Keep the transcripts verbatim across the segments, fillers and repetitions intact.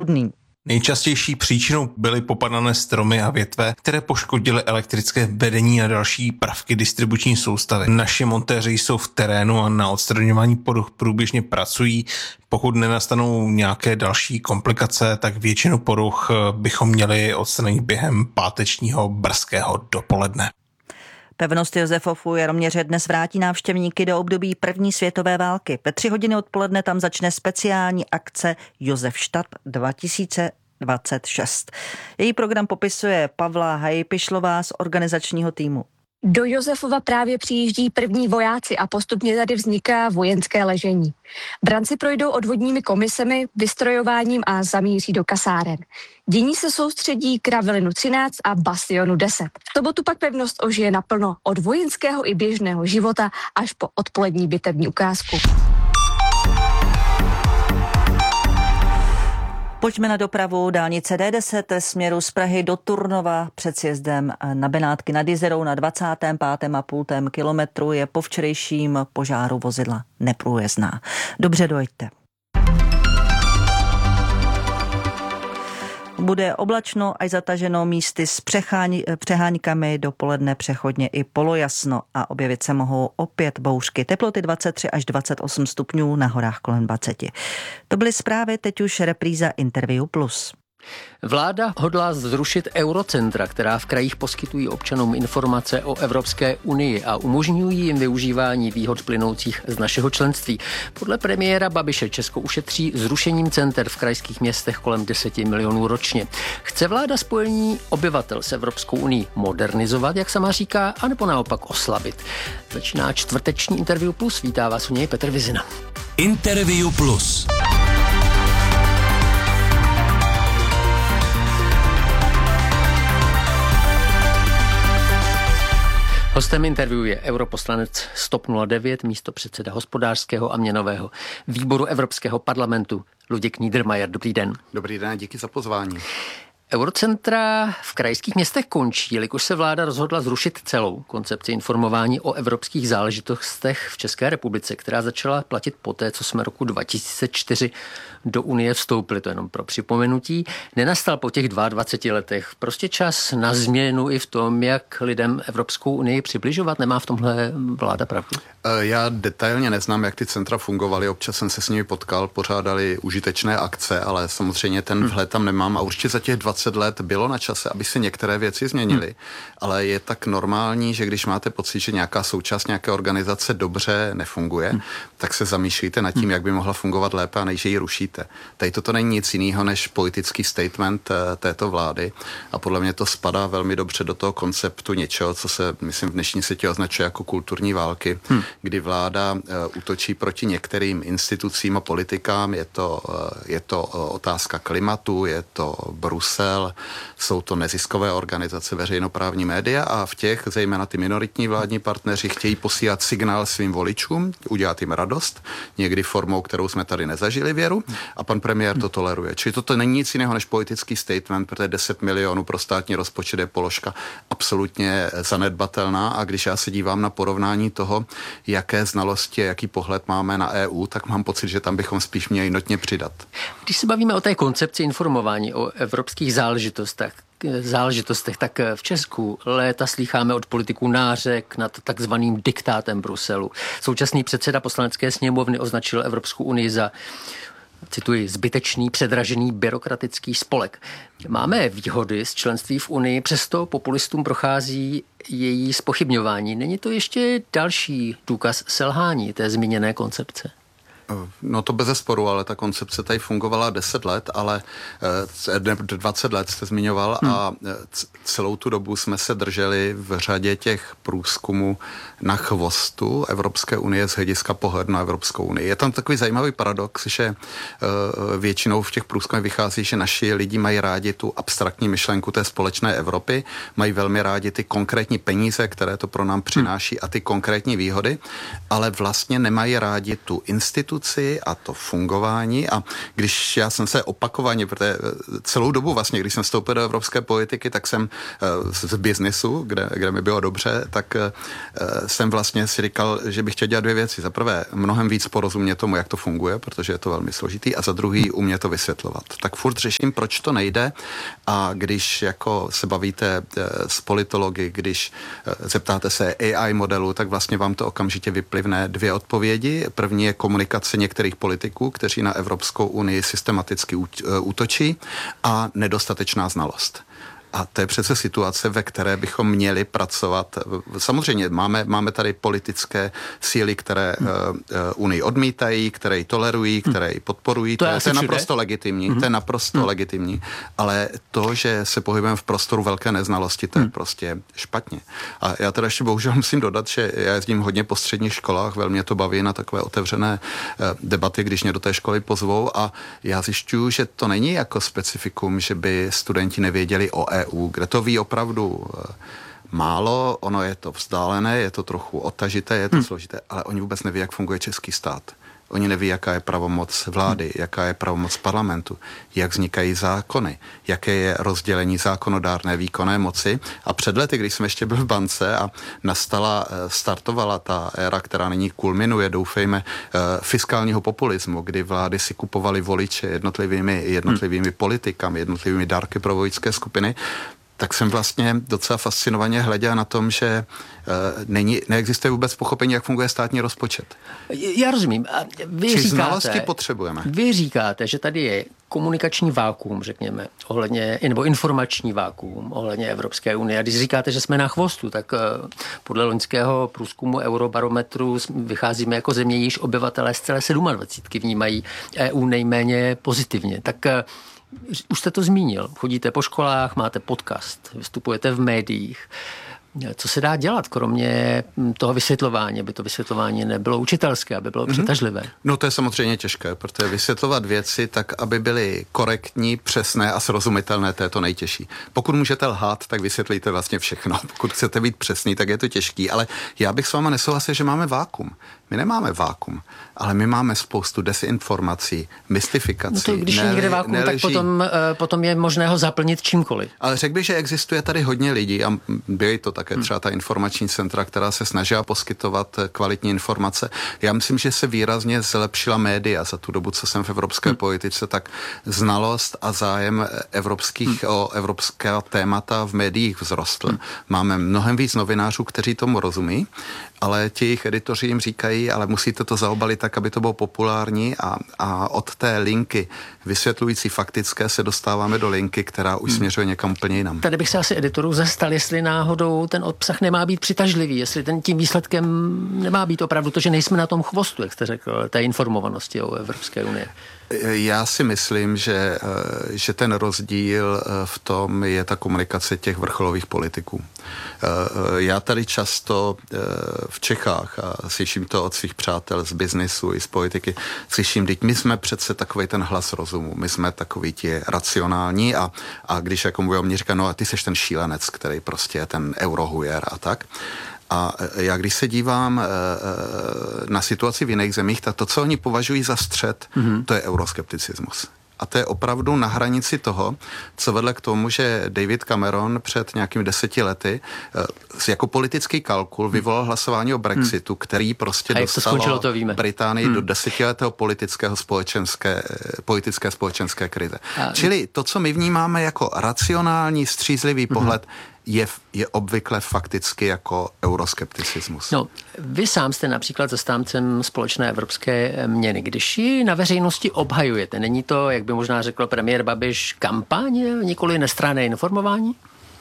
Pokorný. Nejčastější příčinou byly popadané stromy a větve, které poškodily elektrické vedení a další prvky distribuční soustavy. Naši montéři jsou v terénu a na odstraňování poruch průběžně pracují. Pokud nenastanou nějaké další komplikace, tak většinu poruch bychom měli odstranit během pátečního brzkého dopoledne. Pevnost Josefov u Jaroměře dnes vrátí návštěvníky do období první světové války. Ve tři hodiny odpoledne tam začne speciální akce Josefstadt dva tisíce dvacet šest. Její program popisuje Pavla Hajpišlová z organizačního týmu. Do Josefova právě přijíždí první vojáci a postupně tady vzniká vojenské ležení. Branci projdou odvodními komisemi, vystrojováním a zamíří do kasáren. Dění se soustředí k Ravelinu třináct a Bastionu deset. V sobotu pak pevnost ožije naplno od vojenského i běžného života až po odpolední bitevní ukázku. Pojďme na dopravu. Dálnice D deset směru z Prahy do Turnova před sjezdem na Benátky nad Jizerou na dvacátém pátém a půl kilometru je po včerejším požáru vozidla neprůjezdná. Dobře dojďte. Bude oblačno až zataženo místy s přechání, přeháňkami, dopoledne přechodně i polojasno a objevit se mohou opět bouřky. Teploty dvacet tři až dvacet osm stupňů, na horách kolem dvacet. To byly zprávy, teď už repríza Interview Plus. Vláda hodlá zrušit eurocentra, která v krajích poskytují občanům informace o Evropské unii a umožňují jim využívání výhod plynoucích z našeho členství. Podle premiéra Babiše Česko ušetří zrušením center v krajských městech kolem deset milionů ročně. Chce vláda spojení obyvatel s Evropskou unii modernizovat, jak sama říká, anebo naopak oslabit? Začíná čtvrteční Interview Plus. Vítá vás u něj Petr Vizina. Interview Plus. Hostem interview je europoslanec z TOP nula devět, místopředseda hospodářského a měnového výboru Evropského parlamentu Luděk Niedermayer. Dobrý den. Dobrý den, díky za pozvání. Eurocentra v krajských městech končí, jelikož se vláda rozhodla zrušit celou koncepci informování o evropských záležitostech v České republice, která začala platit poté, co jsme roku dva tisíce čtyři do Unie vstoupili. To jenom pro připomenutí. Nenastal po těch dvaceti dvou letech prostě čas na změnu i v tom, jak lidem Evropskou unii přibližovat? Nemá v tomhle vláda pravdu? Já detailně neznám, jak ty centra fungovaly. Občas jsem se s nimi potkal, pořádali užitečné akce, ale samozřejmě ten vhled tam nemám a určitě za těch dvacet let bylo na čase, aby se některé věci změnily. Hmm. Ale je tak normální, že když máte pocit, že nějaká součást nějaké organizace dobře nefunguje, hmm. tak se zamýšlíte nad tím, hmm. jak by mohla fungovat lépe a než ji rušíte. Tady toto není nic jiného než politický statement této vlády a podle mě to spadá velmi dobře do toho konceptu něčeho, co se, myslím, v dnešní světě označuje jako kulturní války, hmm. kdy vláda uh, útočí proti některým institucím a politikám. Je to, uh, je to uh, otázka klimatu, je to Brusel, jsou to neziskové organizace, veřejnoprávní média a v těch, zejména ty minoritní vládní partneři, chtějí posílat signál svým voličům, udělat jim radost, někdy formou, kterou jsme tady nezažili věru, a pan premiér to toleruje. Čili toto není nic jiného než politický statement, protože deset milionů pro státní rozpočet je položka absolutně zanedbatelná a když já se dívám na porovnání toho, jaké znalosti, jaký pohled máme na E U, tak mám pocit, že tam bychom spíš měli notně přidat. Když se bavíme o té koncepci informování o evropských záležitostech, záležitostech, tak v Česku léta slýcháme od politiků nářek nad takzvaným diktátem Bruselu. Současný předseda poslanecké sněmovny označil Evropskou unii za, cituji, zbytečný, předražený byrokratický spolek. Máme výhody z členství v Unii, přesto populistům prochází její zpochybňování. Není to ještě další důkaz selhání té zmíněné koncepce? No to bezesporu, ale ta koncepce tady fungovala deset let, ale dvacet let jste zmiňoval hmm. a celou tu dobu jsme se drželi v řadě těch průzkumů na chvostu Evropské unie z hlediska pohledu na Evropskou unii. Je tam takový zajímavý paradox, že většinou v těch průzkumech vychází, že naši lidi mají rádi tu abstraktní myšlenku té společné Evropy, mají velmi rádi ty konkrétní peníze, které to pro nám přináší a ty konkrétní výhody, ale vlastně nemají rádi tu instituci, instituci a to fungování. A když já jsem se opakovaně, protože celou dobu vlastně, když jsem vstoupil do evropské politiky, tak jsem z biznesu, kde, kde mi bylo dobře, tak jsem vlastně si říkal, že bych chtěl dělat dvě věci. Za prvé, mnohem víc porozumět tomu, jak to funguje, protože je to velmi složitý, a za druhý umět to vysvětlovat. Tak furt řeším, proč to nejde, a když jako se bavíte s politology, když zeptáte se A I modelu, tak vlastně vám to okamžitě vyplivne dvě odpovědi. První je komunikace některých politiků, kteří na Evropskou unii systematicky útočí, a nedostatečná znalost. A to je přece situace, ve které bychom měli pracovat. Samozřejmě máme, máme tady politické síly, které hmm. uh, Unii odmítají, které ji tolerují, které ji podporují. To, to je, to je naprosto legitimní. Hmm. To je naprosto hmm. legitimní. Ale to, že se pohybujeme v prostoru velké neznalosti, to je hmm. prostě špatně. A já teda ještě bohužel musím dodat, že já jezdím hodně po středních školách, velmi mě to baví na takové otevřené uh, debaty, když mě do té školy pozvou, a já zjišťuju, že to není jako specifikum, že by studenti nevěděli o E U, kde to ví opravdu málo, ono je to vzdálené, je to trochu odtažité, je to hmm. složité, ale oni vůbec neví, jak funguje český stát. Oni neví, jaká je pravomoc vlády, hmm. jaká je pravomoc parlamentu, jak vznikají zákony, jaké je rozdělení zákonodárné výkonné moci. A před lety, když jsem ještě byl v bance a nastala, startovala ta éra, která nyní kulminuje, doufejme, fiskálního populismu, kdy vlády si kupovaly voliče jednotlivými, jednotlivými hmm. politikami, jednotlivými dárky pro voličské skupiny, tak jsem vlastně docela fascinovaně hleděl na tom, že uh, není, neexistuje vůbec pochopení, jak funguje státní rozpočet. Já rozumím. A vy Či říkáte, znalosti potřebujeme. Vy říkáte, že tady je komunikační vákuum, řekněme, ohledně, nebo informační vákuum ohledně Evropské unie. A když říkáte, že jsme na chvostu, tak uh, podle loňského průzkumu Eurobarometru vycházíme jako země, již obyvatelé z celé sedmadvacítky vnímají E U nejméně pozitivně. Tak uh, už jste to zmínil. Chodíte po školách, máte podcast, vystupujete v médiích. Co se dá dělat, kromě toho vysvětlování, aby to vysvětlování nebylo učitelské, aby bylo mm-hmm. přitažlivé? No to je samozřejmě těžké, protože vysvětlovat věci tak, aby byly korektní, přesné a srozumitelné, to je to nejtěžší. Pokud můžete lhát, tak vysvětlíte vlastně všechno. Pokud chcete být přesný, tak je to těžký, ale já bych s váma nesouhlasil, že máme vákum. My nemáme vákum, ale my máme spoustu desinformací, mystifikací. No to když je někde vákum, neleží, tak potom, potom je možné ho zaplnit čímkoliv. Ale řekl bych, že existuje tady hodně lidí a byly to také třeba ta informační centra, která se snažila poskytovat kvalitní informace. Já myslím, že se výrazně zlepšila média za tu dobu, co jsem v evropské hmm. politice, tak znalost a zájem evropských hmm. o evropská témata v médiích vzrostl. Hmm. Máme mnohem víc novinářů, kteří tomu rozumí, ale ti jejich editoři jim říkají, ale musíte to zaobalit tak, aby to bylo populární, a, a od té linky vysvětlující faktické se dostáváme do linky, která už hmm. směřuje někam úplně jinam. Tady bych se asi editorů zastal, jestli náhodou ten obsah nemá být přitažlivý, jestli ten tím výsledkem nemá být opravdu to, že nejsme na tom chvostu, jak jste řekl, té informovanosti o Evropské unie. Já si myslím, že, že ten rozdíl v tom je ta komunikace těch vrcholových politiků. Já tady často v Čechách, a slyším to od svých přátel z biznisu i z politiky, slyším, teď my jsme přece takový ten hlas rozumu, my jsme takový ti racionální, a, a když jako mluvím, mě říká, no a ty seš ten šílenec, který prostě je ten eurohujer a tak. A já když se dívám na situaci v jiných zemích, tak to, co oni považují za střet, mm-hmm. to je euroskepticismus. A to je opravdu na hranici toho, co vedle k tomu, že David Cameron před nějakými deseti lety jako politický kalkul vyvolal hlasování o Brexitu, hmm. který prostě a dostalo skončilo, to víme. Británii hmm. do desetiletého politického společenské, politické společenské krize. A... Čili to, co my vnímáme jako racionální, střízlivý hmm. pohled, je, je obvykle fakticky jako euroskepticismus. No, vy sám jste například zastáncem společné evropské měny. Když ji na veřejnosti obhajujete, není to, jak by možná řekl premiér Babiš, kampaň, nikoli nestranné informování?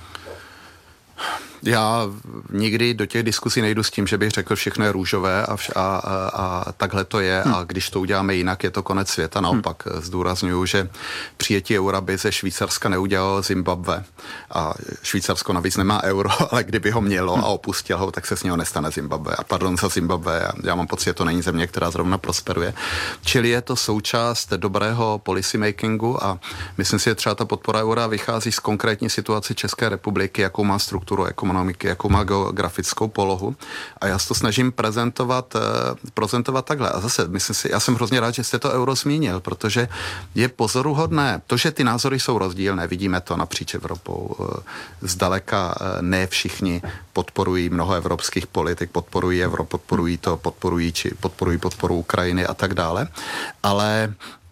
Já nikdy do těch diskusí nejdu s tím, že bych řekl, všechno je růžové a, vš- a, a, a takhle to je hmm. a když to uděláme jinak, je to konec světa. Naopak hmm. zdůrazňuju, že přijetí eura by ze Švýcarska neudělalo Zimbabwe a Švýcarsko navíc nemá euro, ale kdyby ho mělo hmm. a opustil ho, tak se s něho nestane Zimbabwe. A pardon za Zimbabwe, já mám pocit, že to není země, která zrovna prosperuje. Čili je to součást dobrého policy makingu a myslím si, že třeba ta podpora eura vychází z konkrétní situace České republiky, jakou má strukturu, jakou ekonomiky, jakou má geografickou polohu. A já se to snažím prezentovat, prezentovat takhle. A zase, myslím si, já jsem hrozně rád, že jste to euro zmínil, protože je pozoruhodné, to, že ty názory jsou rozdílné, vidíme to napříč Evropou. Zdaleka ne všichni podporují mnoho evropských politik, podporují euro, podporují to, podporují či podporují podporu Ukrajiny a tak dále. Ale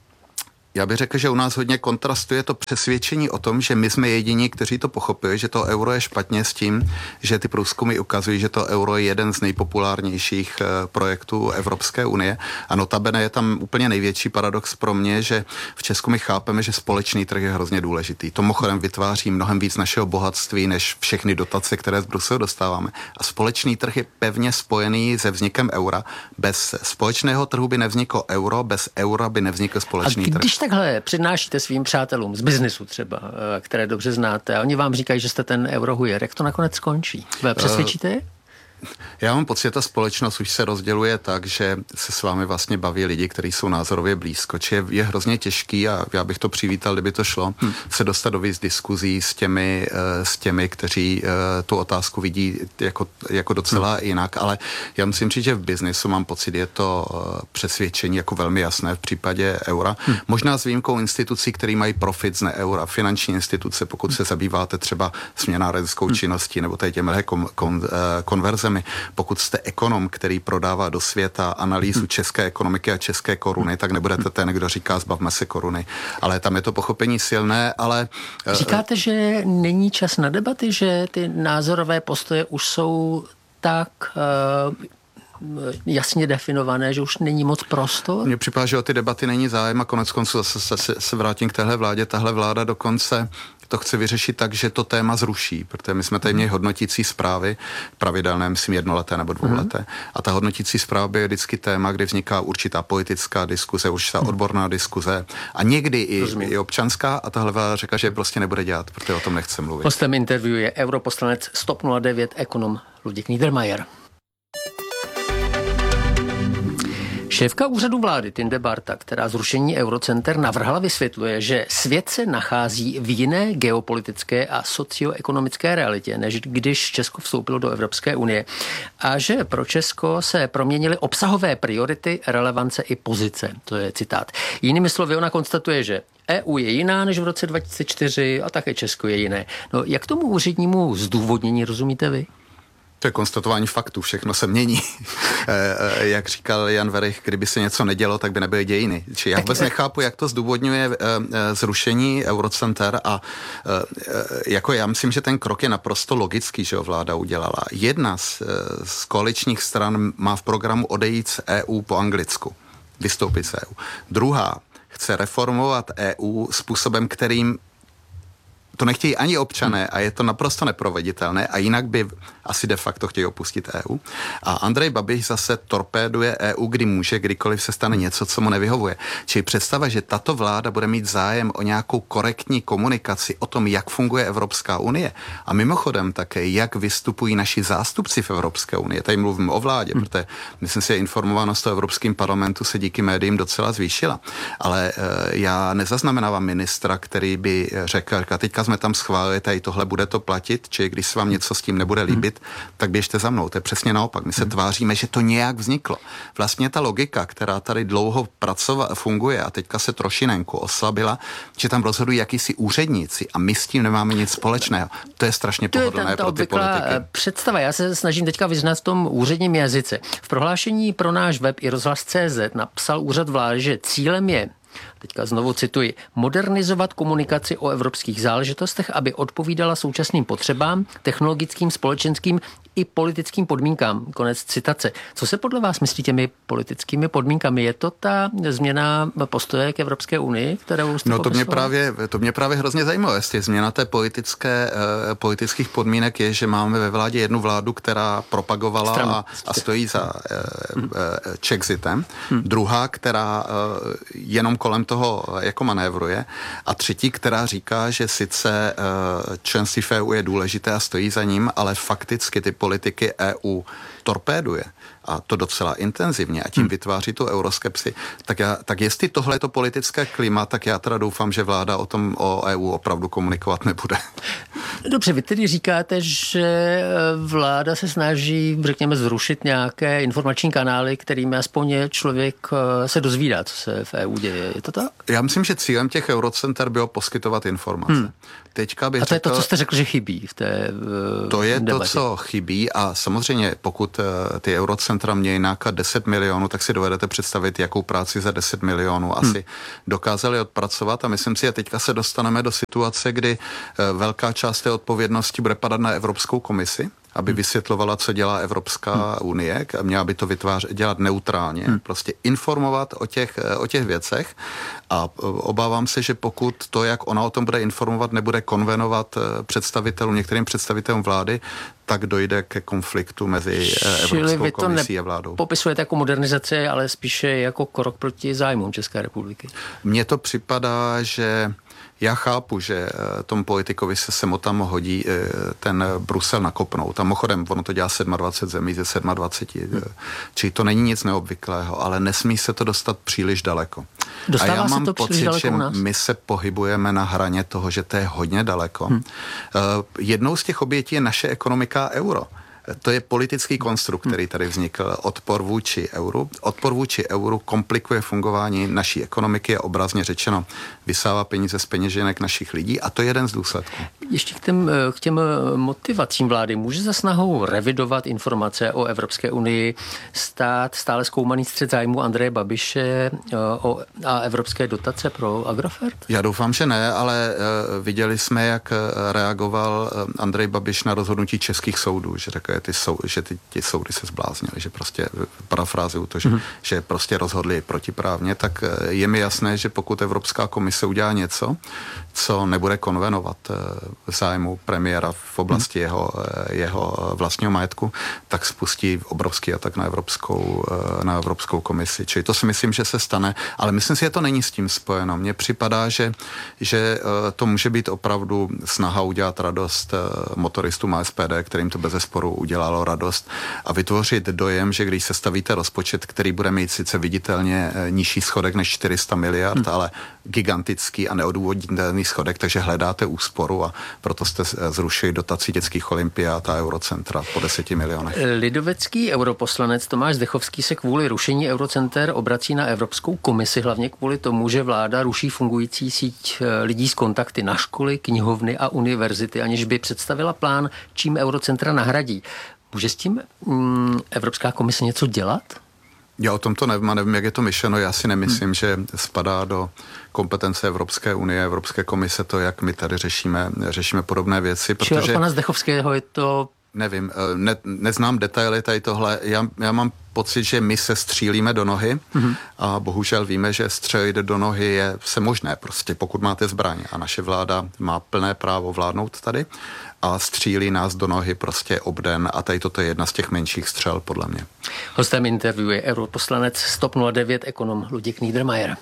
já bych řekl, že u nás hodně kontrastuje to přesvědčení o tom, že my jsme jediní, kteří to pochopili, že to euro je špatně s tím, že ty průzkumy ukazují, že to euro je jeden z nejpopulárnějších projektů Evropské unie. A notabene je tam úplně největší paradox pro mě, že v Česku my chápeme, že společný trh je hrozně důležitý. To mimochodem vytváří mnohem víc našeho bohatství, než všechny dotace, které z Bruselu dostáváme. A společný trh je pevně spojený se vznikem eura. Bez společného trhu by nevzniklo euro, bez eura by nevznikl společný trh. Takhle přednášíte svým přátelům z biznesu třeba, které dobře znáte, a oni vám říkají, že jste ten eurohujer, jak to nakonec skončí? Přesvědčíte je? Já mám pocit, že ta společnost už se rozděluje tak, že se s vámi vlastně baví lidi, kteří jsou názorově blízko. Či je, je hrozně těžký, a já bych to přivítal, kdyby to šlo, hmm. se dostat do víc diskuzí s těmi, s těmi, kteří tu otázku vidí jako, jako docela hmm. jinak, ale já musím říct, že v biznesu mám pocit, je to přesvědčení jako velmi jasné v případě eura. Hmm. Možná s výjimkou institucí, které mají profit z ne eura, finanční instituce, pokud se zabýváte třeba směnárenskou hmm. činností nebo tady těmi kon, kon, konverzemi. Pokud jste ekonom, který prodává do světa analýzu hmm. české ekonomiky a české koruny, tak nebudete ten, kdo říká zbavme se koruny. Ale tam je to pochopení silné, ale... Říkáte, že není čas na debaty, že ty názorové postoje už jsou tak... Uh... jasně definované, že už není moc prostor? Mně připadá, že o ty debaty není zájem a konec konců zase se, se, se vrátím k téhle vládě. Tahle vláda dokonce to chce vyřešit tak, že to téma zruší, protože my jsme tady měli hodnotící zprávy, pravidelné, myslím jednoleté nebo dvouleté. Mm. A ta hodnotící zpráva je vždycky téma, kde vzniká určitá politická diskuze, určitá mm. odborná diskuze a někdy i, i občanská, a tahle vláda řekla, že prostě nebude dělat, protože o tom nechce mluvit. Hostem interview je europoslanec Z T O P nula devět ekonom Luděk Niedermayer. Šéfka úřadu vlády Tinde Barta, která zrušení eurocenter navrhla, vysvětluje, že svět se nachází v jiné geopolitické a socioekonomické realitě, než když Česko vstoupilo do Evropské unie. A že pro Česko se proměnily obsahové priority, relevance i pozice. To je citát. Jinými slovy, ona konstatuje, že E U je jiná než v roce dva tisíce čtyři a také Česko je jiné. No, jak tomu úřednímu zdůvodnění rozumíte vy? To je konstatování faktů, všechno se mění. Jak říkal Jan Werich, kdyby se něco nedělo, tak by nebyly dějiny. Či já vůbec nechápu, jak to zdůvodňuje zrušení eurocenter a jako já myslím, že ten krok je naprosto logický, že ho vláda udělala. Jedna z, z koaličních stran má v programu odejít z E U po anglicku, vystoupit z E U. Druhá chce reformovat E U způsobem, kterým to nechtějí ani občané a je to naprosto neproveditelné a jinak by asi de facto chtějí opustit E U. A Andrej Babiš zase torpéduje E U, kdy může, kdykoliv se stane něco, co mu nevyhovuje. Čili představa, že tato vláda bude mít zájem o nějakou korektní komunikaci o tom, jak funguje Evropská unie a mimochodem také, jak vystupují naši zástupci v Evropské unii. Tady mluvím o vládě, hmm. protože myslím si, že informovanost o Evropském parlamentu se díky médiím docela zvýšila. Ale e, já nezaznamenávám ministra, který by řekl, a teďka jsme tam schválili, tady tohle bude to platit, či když se vám něco s tím nebude líbit, hmm. tak běžte za mnou. To je přesně naopak. My se hmm. tváříme, že to nějak vzniklo. Vlastně ta logika, která tady dlouho pracova, funguje a teďka se trošinenku oslabila, že tam rozhodují jakýsi úředníci a my s tím nemáme nic společného. To je strašně pohodlné pro ty politiky. Představa. Já se snažím teďka vyznat v tom úředním jazyce. V prohlášení pro náš web i rozhlas tečka cé zet napsal úřad vlády, že cílem je, teďka znovu cituji, modernizovat komunikaci o evropských záležitostech, aby odpovídala současným potřebám, technologickým, společenským i politickým podmínkám. Konec citace. Co se podle vás myslí těmi politickými podmínkami? Je to ta změna postoje k Evropské unii, kterou jste No to mě, právě, to mě právě hrozně zajímalo. Jestli změna té politické, eh, politických podmínek je, že máme ve vládě jednu vládu, která propagovala a, a stojí za eh, hmm. eh, Chexitem. Hmm. Druhá, která eh, jenom kolem toho jako manévruje. A třetí, která říká, že sice eh, členství v E U je důležité a stojí za ním, ale fakticky ty politiky E U torpéduje a to docela intenzivně a tím hmm. vytváří tu euroskepsi, tak, já, tak jestli tohle je to politické klima, tak já teda doufám, že vláda o tom o E U opravdu komunikovat nebude. Dobře, vy tedy říkáte, že vláda se snaží, řekněme, zrušit nějaké informační kanály, kterými aspoň člověk se dozvídá, co se v E U děje. Je to tak? Já myslím, že cílem těch eurocenter bylo poskytovat informace. Hmm. Teďka bych a to je řekl, to, co jste řekl, že chybí v té uh, To je debatě. to, co chybí a samozřejmě pokud uh, ty eurocentra mějí nějaká deset milionů, tak si dovedete představit, jakou práci za deset milionů asi hmm. dokázali odpracovat a myslím si, že teďka se dostaneme do situace, kdy uh, velká část té odpovědnosti bude padat na Evropskou komisi, aby vysvětlovala, co dělá Evropská hmm. unie, měla by to vytvářet, dělat neutrálně, hmm. prostě informovat o těch, o těch věcech a obávám se, že pokud to, jak ona o tom bude informovat, nebude konvenovat představitelům, některým představitelům vlády, tak dojde ke konfliktu mezi Evropskou komisí a vládou. Popisujete jako modernizaci, ale spíše jako krok proti zájmům České republiky. Mně to připadá, že já chápu, že tomu politikovi se sem hodí ten Brusel nakopnout. A mimochodem, ono to dělá dvacet sedm zemí ze dvacet sedm. Hmm. Čili to není nic neobvyklého, ale nesmí se to dostat příliš daleko. Dostává a já mám se to pocit, že my se pohybujeme na hraně toho, že to je hodně daleko. Hmm. Jednou z těch obětí je naše ekonomika euro. To je politický konstrukt, který tady vznikl. Odpor vůči euru. Odpor vůči euru komplikuje fungování naší ekonomiky a obrazně řečeno vysává peníze z peněženek našich lidí a to je jeden z důsledků. Ještě k těm, k těm motivacím vlády. Může za snahou revidovat informace o Evropské unii stát stále zkoumaný střet zájmu Andreje Babiše o, a evropské dotace pro Agrofert? Já doufám, že ne, ale viděli jsme, jak reagoval Andrej Babiš na rozhodnutí českých soudů, že řekl, Ty sou, že ty, ty soudy se zbláznily, že prostě parafrázuju to, že, mm. že prostě rozhodli protiprávně, tak je mi jasné, že pokud Evropská komise udělá něco, co nebude konvenovat v zájmu premiéra v oblasti mm. jeho, jeho vlastního majetku, tak spustí obrovský atak na Evropskou, na Evropskou komisi. Čili to si myslím, že se stane, ale myslím si, že to není s tím spojeno. Mně připadá, že, že to může být opravdu snaha udělat radost motoristům a S P D, kterým to bezesporu udělalo radost a vytvořit dojem, že když se stavíte rozpočet, který bude mít sice viditelně nižší schodek než čtyři sta miliard, hmm. ale gigantický a neodůvodnitelný schodek, takže hledáte úsporu a proto jste zrušili dotaci dětských olympiád a eurocentra po deseti milionech. Lidovecký europoslanec Tomáš Zdechovský se kvůli rušení eurocenter obrací na Evropskou komisi, hlavně kvůli tomu, že vláda ruší fungující síť lidí z kontakty na školy, knihovny a univerzity, aniž by představila plán, čím eurocentra nahradí. Může s tím mm, Evropská komise něco dělat? Já o tom to nevím a nevím, jak je to myšleno. Já si nemyslím, hmm. že spadá do kompetence Evropské unie, Evropské komise to, jak my tady řešíme, řešíme podobné věci. Protože od pana Zdechovského je to... Nevím, ne, neznám detaily tady tohle. Já, já mám pocit, že my se střílíme do nohy mm-hmm. a bohužel víme, že střelit do nohy je se možné prostě, pokud máte zbraň a naše vláda má plné právo vládnout tady a střílí nás do nohy prostě obden a tady toto je jedna z těch menších střel podle mě. Hostem interview je europoslanec z TOP nula devět ekonom Luděk Niedermayer.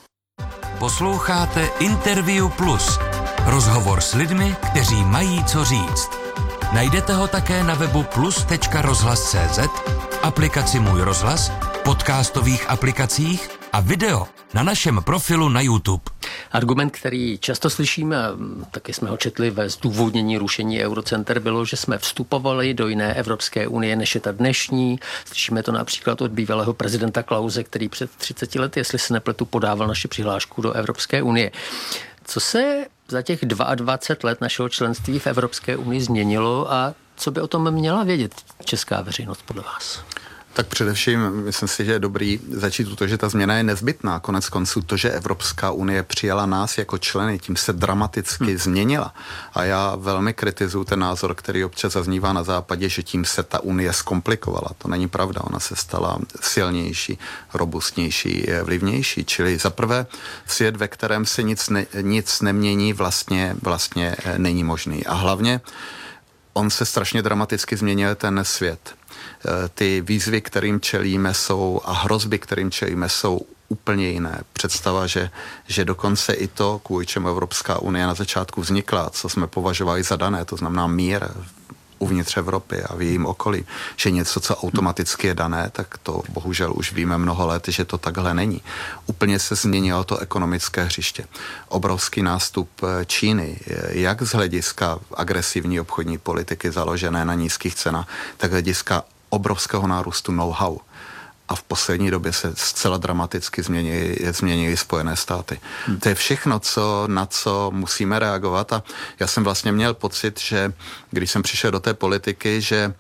Posloucháte Interview Plus. Rozhovor s lidmi, kteří mají co říct. Najdete ho také na webu plus tečka rozhlas tečka cé zet, aplikaci Můj rozhlas, podcastových aplikacích a video na našem profilu na YouTube. Argument, který často slyšíme, taky jsme ho četli ve zdůvodnění rušení eurocenter, bylo, že jsme vstupovali do jiné Evropské unie, než je ta dnešní. Slyšíme to například od bývalého prezidenta Klause, který před třiceti lety, jestli se nepletu, podával naši přihlášku do Evropské unie. Co se za těch dvacet dva let našeho členství v Evropské unii změnilo a co by o tom měla vědět česká veřejnost podle vás? Tak především myslím si, že je dobrý začít u toho, že ta změna je nezbytná. Konec konců to, že Evropská unie přijala nás jako členy, tím se dramaticky hmm. změnila. A já velmi kritizuju ten názor, který občas zaznívá na západě, že tím se ta unie zkomplikovala. To není pravda, ona se stala silnější, robustnější, vlivnější. Čili zaprvé svět, ve kterém se nic, ne, nic nemění, vlastně, vlastně není možný. A hlavně on se strašně dramaticky změnil ten svět. Ty výzvy, kterým čelíme, jsou a hrozby, kterým čelíme, jsou úplně jiné. Představa, že, že dokonce i to, kvůli čemu Evropská unie na začátku vznikla, co jsme považovali za dané, to znamená mír, uvnitř Evropy a v jejím okolí, že něco, co automaticky je dané, tak to bohužel už víme mnoho let, že to takhle není. Úplně se změnilo to ekonomické hřiště. Obrovský nástup Číny, jak z hlediska agresivní obchodní politiky založené na nízkých cenách, tak hlediska obrovského nárůstu know-how. A v poslední době se zcela dramaticky změnily, změnily Spojené státy. Hmm. To je všechno, co, na co musíme reagovat a já jsem vlastně měl pocit, že když jsem přišel do té politiky, že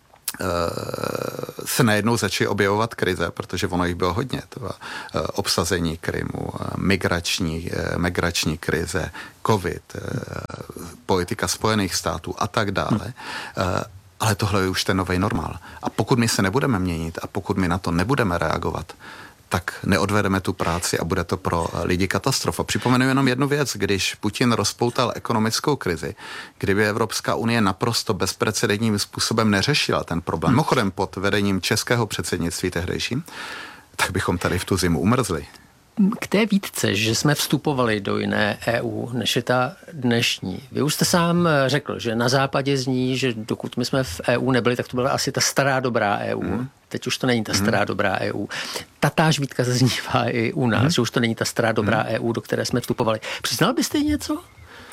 se najednou začaly objevovat krize, protože ono jich bylo hodně. To bylo obsazení Krymu, migrační, migrační krize, covid, politika Spojených států a tak dále. Hmm. Ale tohle je už ten nový normál. A pokud my se nebudeme měnit a pokud my na to nebudeme reagovat, tak neodvedeme tu práci a bude to pro lidi katastrofa. Připomenu jenom jednu věc, když Putin rozpoutal ekonomickou krizi, kdyby Evropská unie naprosto bezprecedentním způsobem neřešila ten problém, mimochodem pod vedením českého předsednictví tehdejším, tak bychom tady v tu zimu umrzli. K té výtce, že jsme vstupovali do jiné E U, než je ta dnešní. Vy už jste sám řekl, že na západě zní, že dokud my jsme v E U nebyli, tak to byla asi ta stará dobrá E U. Mm. Teď už to není ta stará mm. dobrá E U. Tatáž výtka zaznívá i u nás, mm. že už to není ta stará dobrá mm. E U, do které jsme vstupovali. Přiznal byste něco? Uh,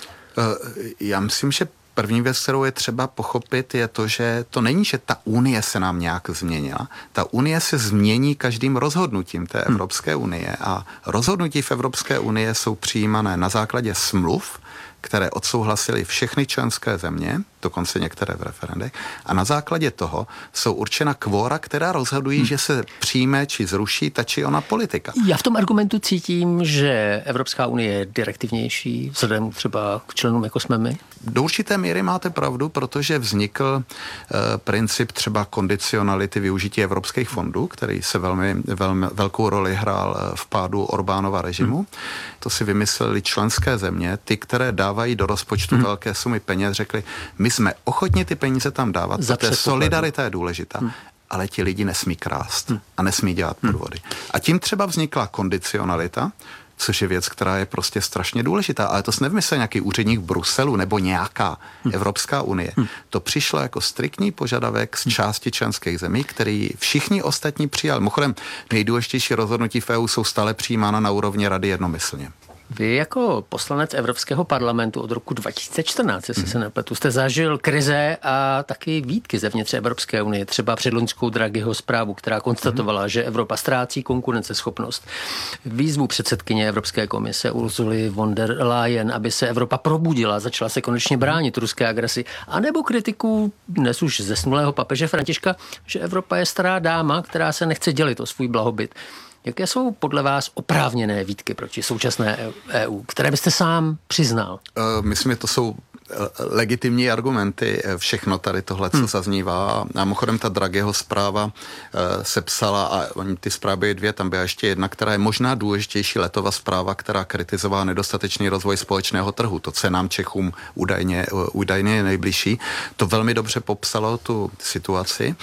já myslím, že první věc, kterou je třeba pochopit, je to, že to není, že ta unie se nám nějak změnila. Ta unie se změní každým rozhodnutím té Evropské unie a rozhodnutí v Evropské unie jsou přijímané na základě smluv, které odsouhlasily všechny členské země, dokonce některé v referendech, a na základě toho jsou určena kvóra, která rozhodují, hmm. že se přijme či zruší ta či ona politika. Já v tom argumentu cítím, že Evropská unie je direktivnější vzhledem třeba k členům, jako jsme my. Do určité míry máte pravdu, protože vznikl uh, princip třeba kondicionality využití evropských fondů, který se velmi, velmi velkou roli hrál v pádu Orbánova režimu. Hmm. To si vymysleli členské země, ty, které dávají do rozpočtu hmm. velké sumy peněz, řekli, my jsme ochotni ty peníze tam dávat, protože solidarita je důležitá, hmm. ale ti lidi nesmí krást hmm. a nesmí dělat podvody. Hmm. A tím třeba vznikla kondicionalita, což je věc, která je prostě strašně důležitá. Ale to se nevymyslel nějaký úředník v Bruselu nebo nějaká hmm. Evropská unie. Hmm. To přišlo jako striktní požadavek z části členských zemí, který všichni ostatní přijali. Mimochodem, nejdůležitější rozhodnutí v E U jsou stále přijímána na úrovni rady jednomyslně. Vy jako poslanec Evropského parlamentu od roku dva tisíce čtrnáct, jestli mm. se nepletu, jste zažil krize a taky výtky zevnitř Evropské unie, třeba předloňskou Draghiho zprávu, která konstatovala, mm. že Evropa ztrácí konkurenceschopnost. Výzvu předsedkyně Evropské komise Ursuly von der Leyen, aby se Evropa probudila, začala se konečně bránit ruské agresi, anebo kritiku dnes už zesnulého papeže Františka, že Evropa je stará dáma, která se nechce dělit o svůj blahobyt. Jaké jsou podle vás oprávněné výtky proti současné E U, které byste sám přiznal? Uh, myslím, že to jsou legitimní argumenty, všechno tady tohle, co hmm. zaznívá. A mimochodem ta Draghiho zpráva uh, se psala, a ty zprávy je dvě, tam byla ještě jedna, která je možná důležitější, Letova zpráva, která kritizovala nedostatečný rozvoj společného trhu. To, co je nám Čechům údajně, uh, údajně nejbližší. To velmi dobře popsalo tu situaci.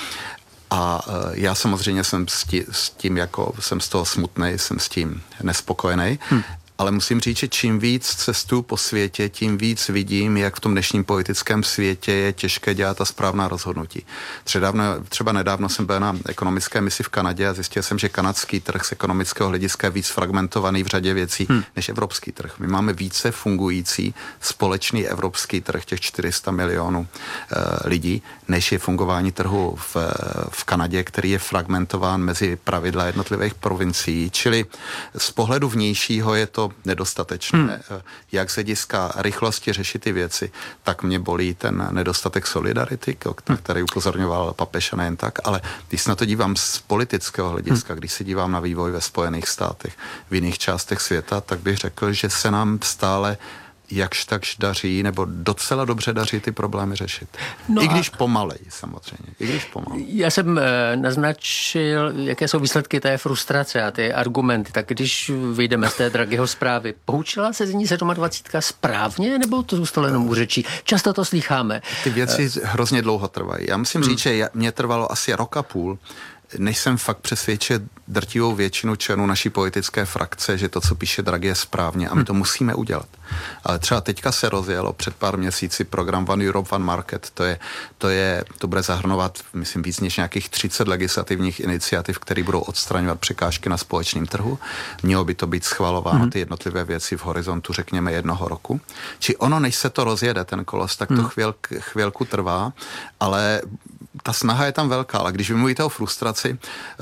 A já samozřejmě jsem s tím, s tím jako, jsem z toho smutnej, jsem s tím nespokojený, hmm. ale musím říct, že čím víc cestuju po světě, tím víc vidím, jak v tom dnešním politickém světě je těžké dělat ta správná rozhodnutí. Třeba, třeba nedávno jsem byl na ekonomické misi v Kanadě a zjistil jsem, že kanadský trh z ekonomického hlediska je víc fragmentovaný v řadě věcí hmm. než evropský trh. My máme více fungující společný evropský trh, těch čtyři sta milionů uh, lidí, než je fungování trhu v, v Kanadě, který je fragmentován mezi pravidla jednotlivých provincií. Čili z pohledu vnějšího je to nedostatečné. Hmm. Jak z hlediska rychlosti řešit ty věci, tak mě bolí ten nedostatek solidarity, který upozorňoval papež a nejen tak, ale když se na to dívám z politického hlediska, když se dívám na vývoj ve Spojených státech, v jiných částech světa, tak bych řekl, že se nám stále jakž takž daří, nebo docela dobře daří ty problémy řešit. No I když a... pomalej, samozřejmě. I když pomalej. Já jsem e, naznačil, jaké jsou výsledky té frustrace a ty argumenty. Tak když vyjdeme z té Draghiho zprávy, poučila se z ní sedmadvacítka správně, nebo to zůstalo jenom u řečí? Často to slýcháme. Ty věci e... hrozně dlouho trvají. Já musím hmm. říct, že mě trvalo asi rok a půl, než jsem fakt přesvědčit drtivou většinu členů naší politické frakce, že to, co píše Draghi, je správně a my to musíme udělat. Ale třeba teďka se rozjelo před pár měsíci program One Europe, One Market. To je, to je, to bude zahrnovat, myslím, víc než nějakých třicet legislativních iniciativ, které budou odstraňovat překážky na společném trhu. Mělo by to být schvalováno ty jednotlivé věci v horizontu, řekněme, jednoho roku. Či ono, než se to rozjede, ten kolos, tak to chvíl, chvílku trvá, ale ta snaha je tam velká, ale když vy mluvíte o frustraci,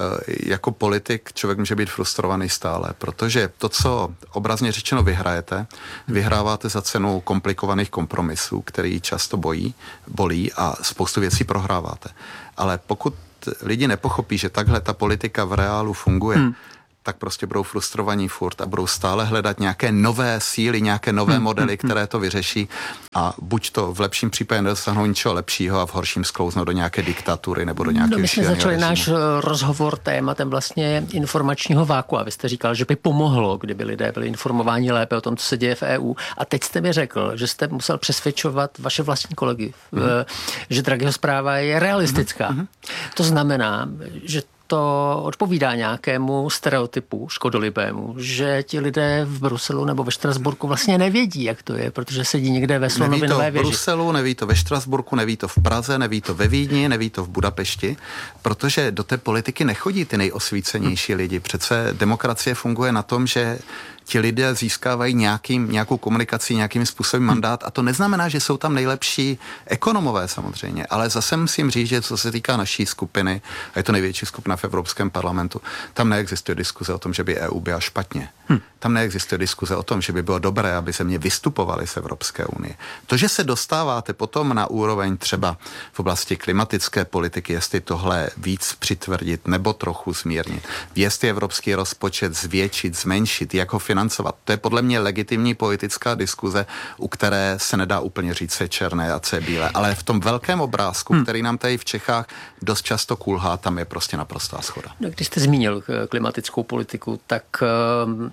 jako politik člověk může být frustrovaný stále, protože to, co obrazně řečeno vyhrajete, vyhráváte za cenu komplikovaných kompromisů, který často bojí, bolí a spoustu věcí prohráváte. Ale pokud lidi nepochopí, že takhle ta politika v reálu funguje, hmm. tak prostě budou frustrovaní furt a budou stále hledat nějaké nové síly, nějaké nové hmm. modely, které to vyřeší a buď to v lepším případě nedosáhnou ničeho lepšího a v horším sklouznou do nějaké diktatury nebo do nějakého no, my jsme začali režimu. Náš rozhovor tématem vlastně informačního váku a vy jste říkal, že by pomohlo, kdyby lidé byli informováni lépe o tom, co se děje v E U. A teď jste mi řekl, že jste musel přesvědčovat vaše vlastní kolegy, hmm. že Draghiho zpráva je realistická. Hmm. To znamená, že to odpovídá nějakému stereotypu škodolibému, že ti lidé v Bruselu nebo ve Štrasburku vlastně nevědí, jak to je, protože sedí někde ve slonovinové věži. Neví to v Bruselu, neví to ve Štrasburku, neví to v Praze, neví to ve Vídni, neví to v Budapešti, protože do té politiky nechodí ty nejosvícenější hmm. lidi. Přece demokracie funguje na tom, že ti lidé získávají nějakým, nějakou komunikaci, nějakým způsobem mandát a to neznamená, že jsou tam nejlepší ekonomové samozřejmě, ale zase musím říct, že co se týká naší skupiny, a je to největší skupina v Evropském parlamentu, tam neexistuje diskuze o tom, že by E U byla špatně. Hm. Tam neexistuje diskuze o tom, že by bylo dobré, aby země vystupovaly z Evropské unie. To, že se dostáváte potom na úroveň třeba v oblasti klimatické politiky, jestli tohle víc přitvrdit nebo trochu zmírnit, jestli evropský rozpočet zvětšit, zmenšit, jak ho financovat, to je podle mě legitimní politická diskuze, u které se nedá úplně říct, co je černé a co je bílé. Ale v tom velkém obrázku, hmm. který nám tady v Čechách dost často kulhá, tam je prostě naprostá shoda. No, když jste zmínil klimatickou politiku, tak um,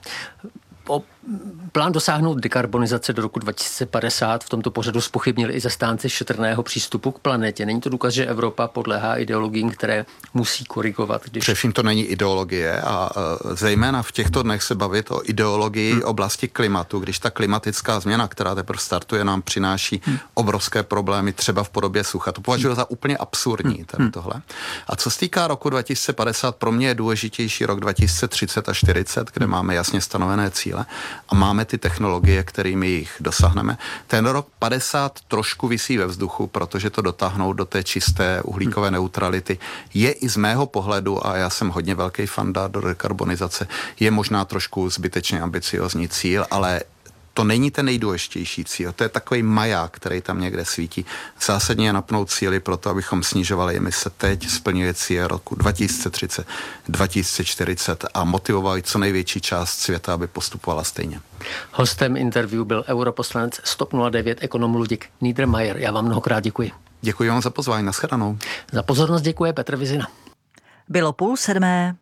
o plán dosáhnout dekarbonizace do roku dva tisíce padesát v tomto pořadu zpochybnili i zastánci šetrného přístupu k planetě. Není to důkaz, že Evropa podléhá ideologiím, které musí korigovat? Když... Především to není ideologie a uh, zejména v těchto dnech se bavit o ideologii hmm. oblasti klimatu, když ta klimatická změna, která teprve startuje, nám přináší hmm. obrovské problémy třeba v podobě sucha. To považuji hmm. za úplně absurdní tady tohle. A co se týká roku dva tisíce padesát, pro mě je důležitější rok dva tisíce třicet a čtyřicet, kde hmm. máme jasně stanovené cíle a máme ty technologie, kterými jich dosáhneme. Ten rok padesát trošku visí ve vzduchu, protože to dotáhnout do té čisté uhlíkové neutrality je i z mého pohledu, a já jsem hodně velký fanda do dekarbonizace, je možná trošku zbytečně ambiciozní cíl, ale to není ten nejdůležitější cíl. To je takový maják, který tam někde svítí. Zásadně je napnout cíly pro to, abychom snižovali emise teď, splnili cíle roku dva tisíce třicet, dva tisíce čtyřicet a motivovali co největší část světa, aby postupovala stejně. Hostem interview byl europoslanec S T O P nula devět ekonom Luděk Niedermayer. Já vám mnohokrát děkuji. Děkuji vám za pozvání. Nashledanou. Za pozornost děkuje Petr Vizina. Bylo půl sedmé.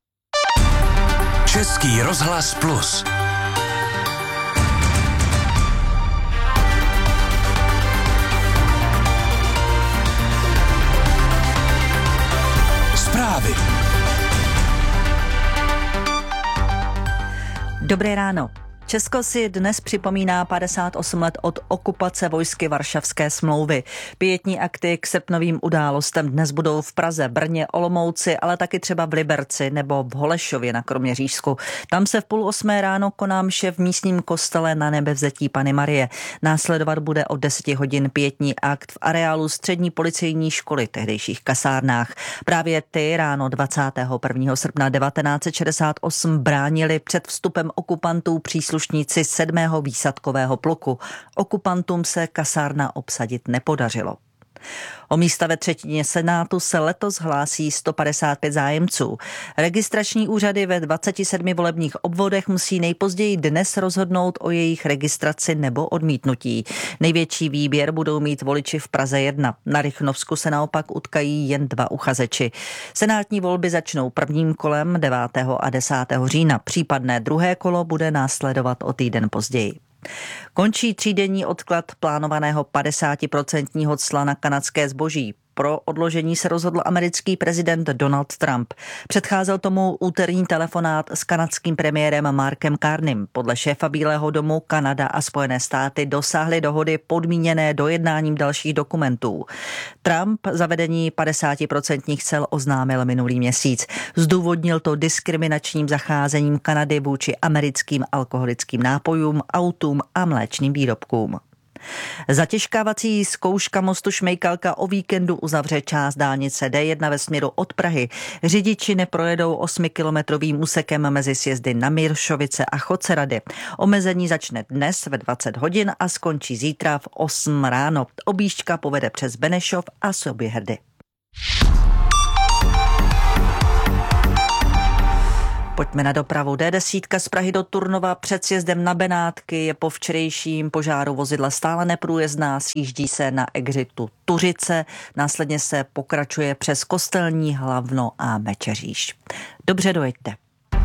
Český rozhlas Plus. Zprávy. Dobré ráno. Česko si dnes připomíná padesát osm let od okupace vojsky Varšavské smlouvy. Pietní akty k srpnovým událostem dnes budou v Praze, Brně, Olomouci, ale taky třeba v Liberci nebo v Holešově na Kroměřížsku. Tam se v půl osmé ráno koná mše v místním kostele Na Nebevzetí Panny Marie. Následovat bude od deseti hodin pietní akt v areálu střední policejní školy, tehdejších kasárnách. Právě ty ráno dvacátého prvního srpna devatenáct set šedesát osm bránili před vstupem okupantů příslušníci sedmého výsadkového pluku. Okupantům se kasárna obsadit nepodařilo. O místa ve třetině Senátu se letos hlásí sto padesát pět zájemců. Registrační úřady ve dvaceti sedmi volebních obvodech musí nejpozději dnes rozhodnout o jejich registraci nebo odmítnutí. Největší výběr budou mít voliči v Praze jedna. Na Rychnovsku se naopak utkají jen dva uchazeči. Senátní volby začnou prvním kolem devátého a desátého října. Případné druhé kolo bude následovat o týden později. Končí třídenní odklad plánovaného padesátiprocentního cla na kanadské zboží. Pro odložení se rozhodl americký prezident Donald Trump. Předcházel tomu úterní telefonát s kanadským premiérem Markem Carneym. Podle šéfa Bílého domu Kanada a Spojené státy dosáhly dohody podmíněné dojednáním dalších dokumentů. Trump zavedení padesátiprocentních cel oznámil minulý měsíc. Zdůvodnil to diskriminačním zacházením Kanady vůči americkým alkoholickým nápojům, autům a mléčným výrobkům. Zatěžkávací zkouška mostu Šmejkalka o víkendu uzavře část dálnice D jedna ve směru od Prahy. Řidiči neprojedou osmikilometrovým úsekem mezi sjezdy na Miršovice a Chocerady. Omezení začne dnes ve dvacet hodin a skončí zítra v osm ráno. Objížďka povede přes Benešov a Soběhrdy. Pojďme na dopravu. D deset z Prahy do Turnova před sjezdem na Benátky je po včerejším požáru vozidla stále neprůjezdná, sjíždí se na exitu Tuřice, následně se pokračuje přes Kostelní, Hlavno a Mečeříš. Dobře dojeďte.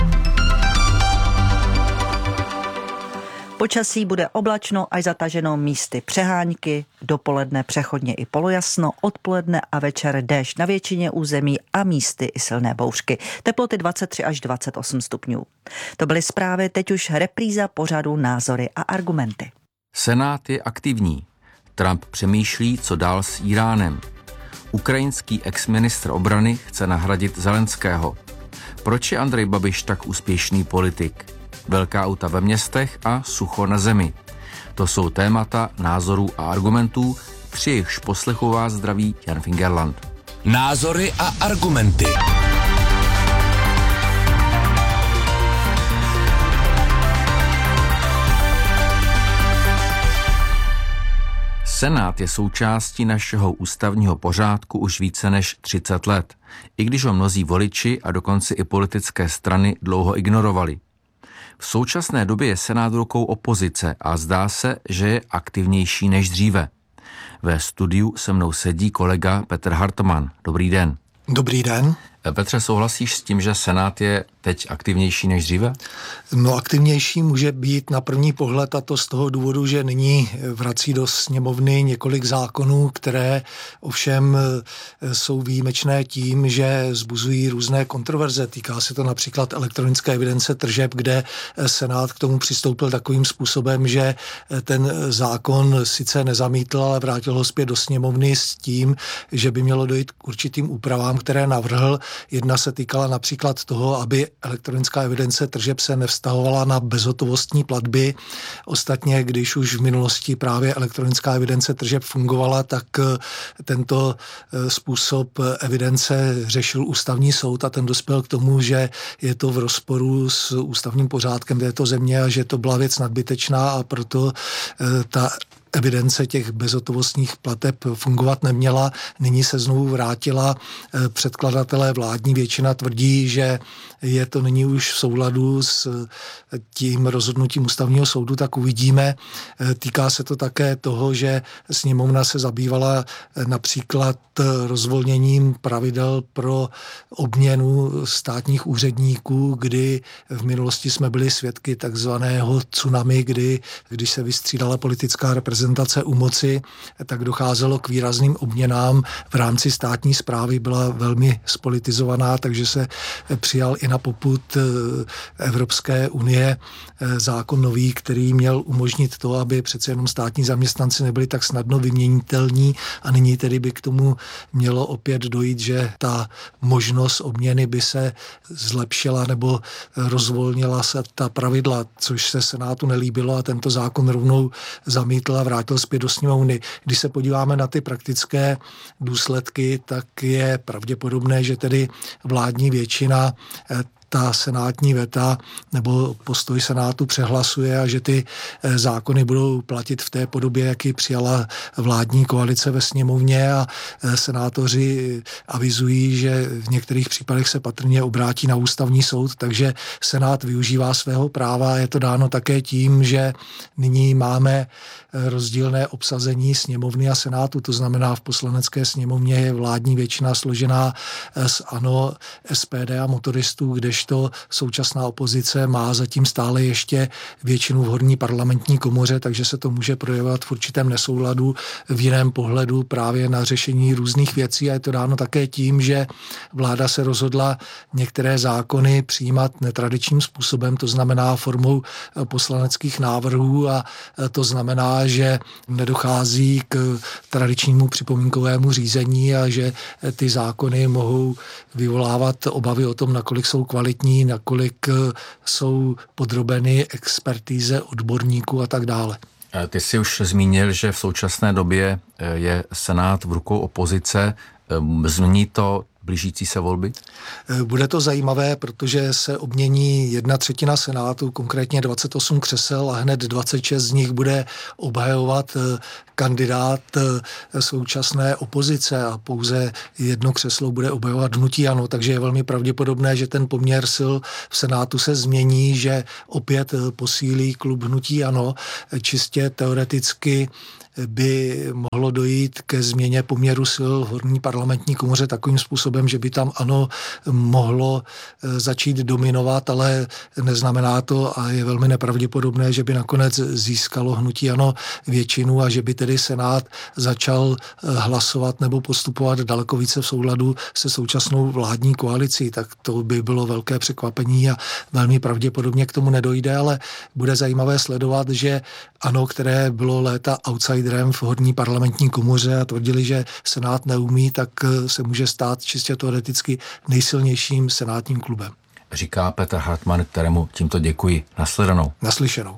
Počasí bude oblačno až zataženo, místy přehánky, dopoledne přechodně i polojasno, odpoledne a večer déšť na většině území a místy i silné bouřky. Teploty dvacet tři až dvacet osm stupňů. To byly zprávy, teď už repríza pořadu Názory a argumenty. Senát je aktivní. Trump přemýšlí, co dál s Iránem. Ukrajinský exministr obrany chce nahradit Zelenského. Proč je Andrej Babiš tak úspěšný politik? Velká auta ve městech a sucho na zemi. To jsou témata názorů a argumentů, při jejichž poslechu vás zdraví Jan Fingerland. Názory a argumenty. Senát je součástí našeho ústavního pořádku už více než třicet let, i když ho mnozí voliči a dokonce i politické strany dlouho ignorovali. V současné době je Senát rukou opozice a zdá se, že je aktivnější než dříve. Ve studiu se mnou sedí kolega Petr Hartmann. Dobrý den. Dobrý den. Petře, souhlasíš s tím, že Senát je teď aktivnější než dříve? No, aktivnější může být na první pohled, a to z toho důvodu, že nyní vrací do sněmovny několik zákonů, které ovšem jsou výjimečné tím, že vzbuzují různé kontroverze. Týká se to například elektronické evidence tržeb, kde Senát k tomu přistoupil takovým způsobem, že ten zákon sice nezamítl, ale vrátil ho zpět do sněmovny s tím, že by mělo dojít k určitým úpravám, které navrhl. Jedna se týkala například toho, aby elektronická evidence tržeb se nevztahovala na bezhotovostní platby. Ostatně, když už v minulosti právě elektronická evidence tržeb fungovala, tak tento způsob evidence řešil ústavní soud a ten dospěl k tomu, že je to v rozporu s ústavním pořádkem této země a že to byla věc nadbytečná a proto ta evidence těch bezhotovostních plateb fungovat neměla. Nyní se znovu vrátila. Předkladatelé vládní většina tvrdí, že je to nyní už v souladu s tím rozhodnutím ústavního soudu, tak uvidíme. Týká se to také toho, že sněmovna se zabývala například rozvolněním pravidel pro obměnu státních úředníků, kdy v minulosti jsme byli svědky takzvaného tsunami, kdy když se vystřídala politická reprezentace u moci, tak docházelo k výrazným obměnám. V rámci státní správy byla velmi spolitizovaná, takže se přijal i na popud Evropské unie zákon nový, který měl umožnit to, aby přece jenom státní zaměstnanci nebyli tak snadno vyměnitelní a nyní tedy by k tomu mělo opět dojít, že ta možnost obměny by se zlepšila nebo rozvolnila se ta pravidla, což se Senátu nelíbilo a tento zákon rovnou zamítl a vrátil zpět do sněmovny. Když se podíváme na ty praktické důsledky, tak je pravděpodobné, že tedy vládní většina ta senátní veta nebo postoj Senátu přehlasuje a že ty zákony budou platit v té podobě, jak ji přijala vládní koalice ve sněmovně a senátoři avizují, že v některých případech se patrně obrátí na ústavní soud, takže Senát využívá svého práva. Je to dáno také tím, že nyní máme rozdílné obsazení sněmovny a Senátu, to znamená v poslanecké sněmovně je vládní většina složená z ANO, S P D a motoristů, kdež kdežto současná opozice má zatím stále ještě většinu v horní parlamentní komoře, takže se to může projevovat v určitém nesouladu, v jiném pohledu právě na řešení různých věcí a je to dáno také tím, že vláda se rozhodla některé zákony přijímat netradičním způsobem, to znamená formou poslaneckých návrhů a to znamená, že nedochází k tradičnímu připomínkovému řízení a že ty zákony mohou vyvolávat obavy o tom, nakolik jsou kvalitní, nakolik jsou podrobeny expertíze odborníků a tak dále. Ty jsi už zmínil, že v současné době je Senát v rukou opozice. Změní to blížící se volby? Bude to zajímavé, protože se obmění jedna třetina Senátu, konkrétně dvacet osm křesel a hned dvacet šest z nich bude obhajovat kandidát současné opozice a pouze jedno křeslo bude obhajovat hnutí ANO, takže je velmi pravděpodobné, že ten poměr sil v Senátu se změní, že opět posílí klub hnutí ANO. Čistě teoreticky by mohlo dojít ke změně poměru sil v horní parlamentní komoře takovým způsobem, že by tam ANO mohlo začít dominovat, ale neznamená to a je velmi nepravděpodobné, že by nakonec získalo hnutí ANO většinu a že by tedy Senát začal hlasovat nebo postupovat daleko více v souladu se současnou vládní koalicí, tak to by bylo velké překvapení a velmi pravděpodobně k tomu nedojde, ale bude zajímavé sledovat, že ANO, které bylo léta outsiderem v horní parlamentní komoře a tvrdili, že Senát neumí, tak se může stát čistě teoreticky nejsilnějším senátním klubem. Říká Petr Hartmann, kterému tímto děkuji. Nasledanou. Naslyšenou.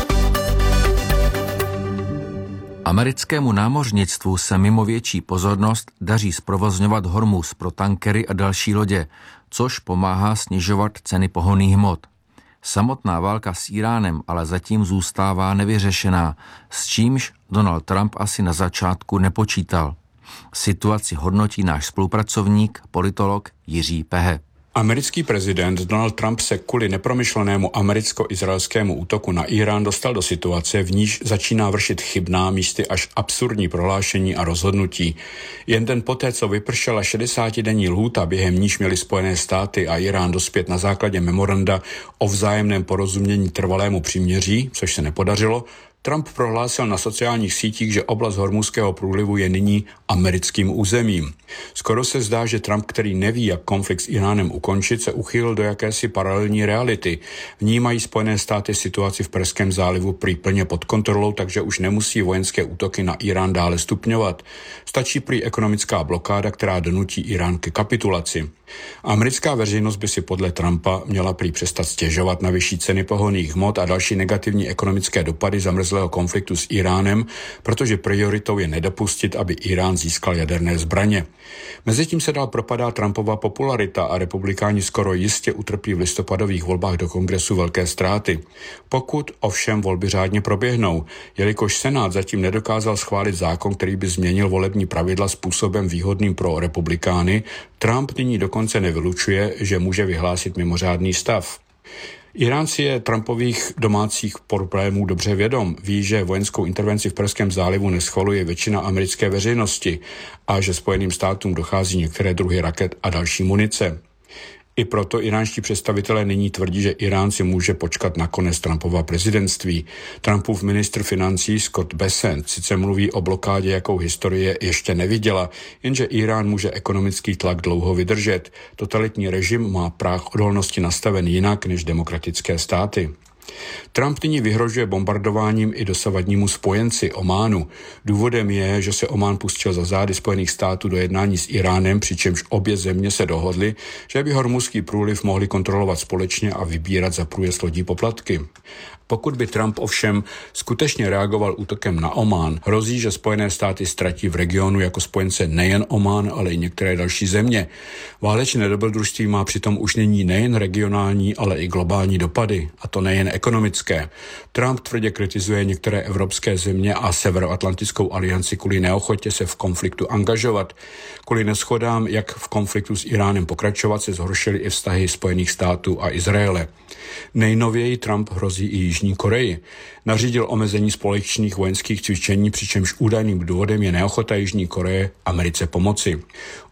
Americkému námořnictvu se mimo větší pozornost daří zprovozňovat Hormuz pro tankery a další lodě, což pomáhá snižovat ceny pohonných hmot. Samotná válka s Iránem ale zatím zůstává nevyřešená, s čímž Donald Trump asi na začátku nepočítal. Situaci hodnotí náš spolupracovník, politolog Jiří Pehe. Americký prezident Donald Trump se kvůli nepromyšlenému americko-izraelskému útoku na Irán dostal do situace, v níž začíná vršit chybná, místy až absurdní prohlášení a rozhodnutí. Jen den poté, co vypršela šedesátidenní lhůta, během níž měly Spojené státy a Irán dospět na základě memoranda o vzájemném porozumění trvalému příměří, což se nepodařilo, Trump prohlásil na sociálních sítích, že oblast Hormuzského průlivu je nyní americkým územím. Skoro se zdá, že Trump, který neví, jak konflikt s Iránem ukončit, se uchýlil do jakési paralelní reality. Vnímají Spojené státy situaci v Perském zálivu prý plně pod kontrolou, takže už nemusí vojenské útoky na Irán dále stupňovat. Stačí prý ekonomická blokáda, která donutí Irán ke kapitulaci. Americká veřejnost by si podle Trumpa měla prý přestat stěžovat na vyšší ceny pohonných hmot a další negativní ekonomické dopady zamrzlého konfliktu s Iránem, protože prioritou je nedopustit, aby Irán získal jaderné zbraně. Mezitím se dál propadá Trumpova popularita a republikáni skoro jistě utrpí v listopadových volbách do kongresu velké ztráty. Pokud ovšem volby řádně proběhnou, jelikož Senát zatím nedokázal schválit zákon, který by změnil volební pravidla způsobem výhodným pro republikány, Trump nyní dokonce nevylučuje, že může vyhlásit mimořádný stav. Irán si je Trumpových domácích problémů dobře vědom. Ví, že vojenskou intervenci v Perském zálivu neschvaluje většina americké veřejnosti a že Spojeným státům dochází některé druhy raket a další munice. I proto iránští představitelé nyní tvrdí, že Irán si může počkat na konec Trumpova prezidentství. Trumpův ministr financí Scott Bessent sice mluví o blokádě, jakou historie ještě neviděla, jenže Irán může ekonomický tlak dlouho vydržet. Totalitní režim má práh odolnosti nastaven jinak než demokratické státy. Trump nyní vyhrožuje bombardováním i dosavadnímu spojenci Ománu. Důvodem je, že se Omán pustil za zády Spojených států do jednání s Iránem, přičemž obě země se dohodly, že by Hormuzský průliv mohli kontrolovat společně a vybírat za průjezd lodí poplatky. Pokud by Trump ovšem skutečně reagoval útokem na Omán, hrozí, že Spojené státy ztratí v regionu jako spojence nejen Omán, ale i některé další země. Válečné dobrodružství má přitom už nyní nejen regionální, ale i globální dopady, a to nejen ekonomické. Trump tvrdě kritizuje některé evropské země a Severoatlantickou alianci kvůli neochotě se v konfliktu angažovat. Kvůli neshodám, jak v konfliktu s Iránem pokračovat, se zhoršily i vztahy Spojených států a Izraele. Nejnověji Trump hrozí i Jižní Koreji. Nařídil omezení společných vojenských cvičení, přičemž údajným důvodem je neochota Jižní Koreje Americe pomoci.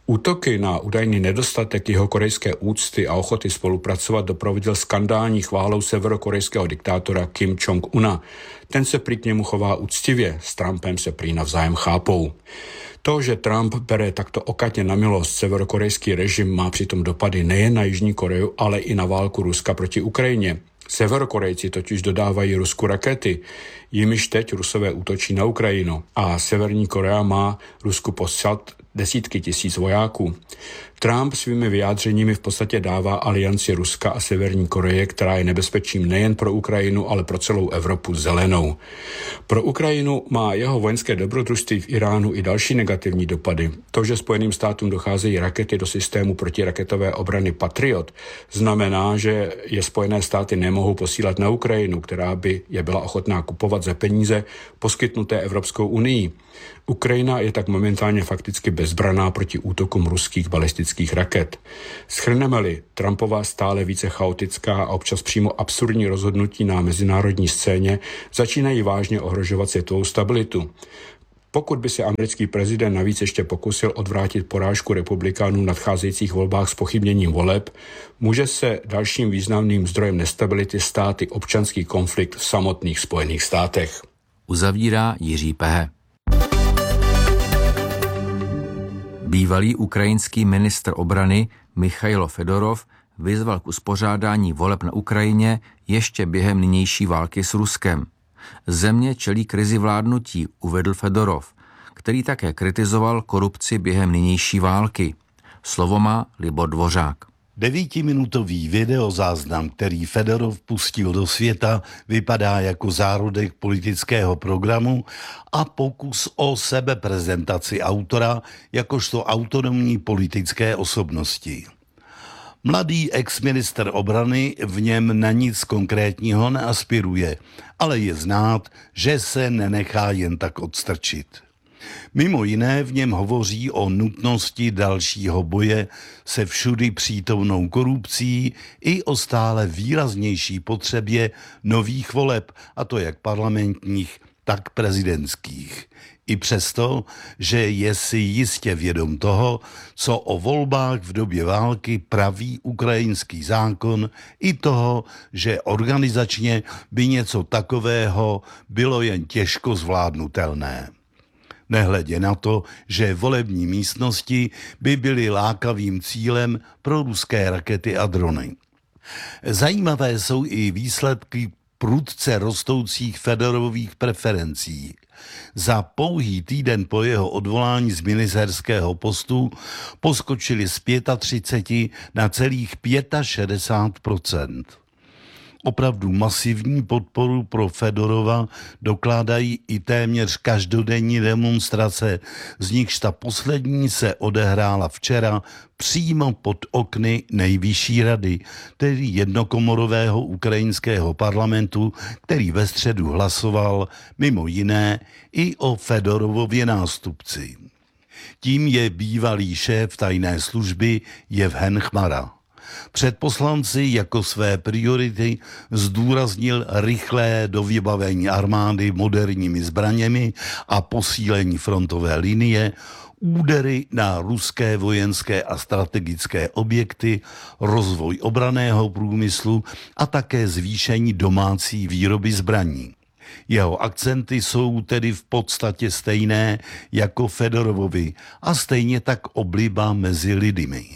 Útoky na údajný nedostatek jeho korejské úcty a ochoty spolupracovat doprovodil skandální chválou severokorejského diktátora Kim Jong-una. Ten se prý k němu chová úctivě, s Trumpem se prý navzájem chápou. To, že Trump bere takto okatně na milost severokorejský režim, má přitom dopady nejen na Jižní Koreu, ale i na válku Ruska proti Ukrajině. Severokorejci totiž dodávají Rusku rakety, jimiž teď Rusové útočí na Ukrajinu a Severní Korea má Rusku poslat desítky tisíc vojáků. Trump svými vyjádřeními v podstatě dává alianci Ruska a Severní Koreje, která je nebezpečím nejen pro Ukrajinu, ale pro celou Evropu, zelenou. Pro Ukrajinu má jeho vojenské dobrodružství v Iránu i další negativní dopady. To, že Spojeným státům docházejí rakety do systému protiraketové obrany Patriot, znamená, že je Spojené státy nemohou posílat na Ukrajinu, která by je byla ochotná kupovat za peníze poskytnuté Evropskou unii. Ukrajina je tak momentálně fakticky bezbraná proti útokům ruských balistických raket. Shrneme-li Trumpova stále více chaotická a občas přímo absurdní rozhodnutí na mezinárodní scéně, začínají vážně ohrožovat světovou stabilitu. Pokud by se americký prezident navíc ještě pokusil odvrátit porážku republikánů v nadcházejících volbách s pochybněním voleb, může se dalším významným zdrojem nestability stát i občanský konflikt v samotných Spojených státech. Uzavírá Jiří Pehe. Bývalý ukrajinský ministr obrany Michailo Fedorov vyzval k uspořádání voleb na Ukrajině ještě během nynější války s Ruskem. Země čelí krizi vládnutí, uvedl Fedorov, který také kritizoval korupci během nynější války. Slovo má Libor Dvořák. Devítiminutový videozáznam, který Fedorov pustil do světa, vypadá jako zárodek politického programu a pokus o sebeprezentaci autora jakožto autonomní politické osobnosti. Mladý ex-ministr obrany v něm na nic konkrétního neaspiruje, ale je znát, že se nenechá jen tak odstrčit. Mimo jiné v něm hovoří o nutnosti dalšího boje se všudy přítomnou korupcí i o stále výraznější potřebě nových voleb, a to jak parlamentních, tak prezidentských. I přesto, že je si jistě vědom toho, co o volbách v době války praví ukrajinský zákon, i toho, že organizačně by něco takového bylo jen těžko zvládnutelné. Nehledě na to, že volební místnosti by byly lákavým cílem pro ruské rakety a drony. Zajímavé jsou i výsledky prudce rostoucích Fedorových preferencí. Za pouhý týden po jeho odvolání z ministerského postu poskočili z třicet pět na celých šedesát pět procent. Opravdu masivní podporu pro Fedorova dokládají i téměř každodenní demonstrace, z nichž ta poslední se odehrála včera přímo pod okny Nejvyšší rady, tedy jednokomorového ukrajinského parlamentu, který ve středu hlasoval mimo jiné i o Fedorovově nástupci. Tím je bývalý šéf tajné služby Jevhen Chmara. Před poslanci jako své priority zdůraznil rychlé dovybavení armády moderními zbraněmi a posílení frontové linie, údery na ruské vojenské a strategické objekty, rozvoj obranného průmyslu a také zvýšení domácí výroby zbraní. Jeho akcenty jsou tedy v podstatě stejné jako Fedorovovi a stejně tak obliba mezi lidmi.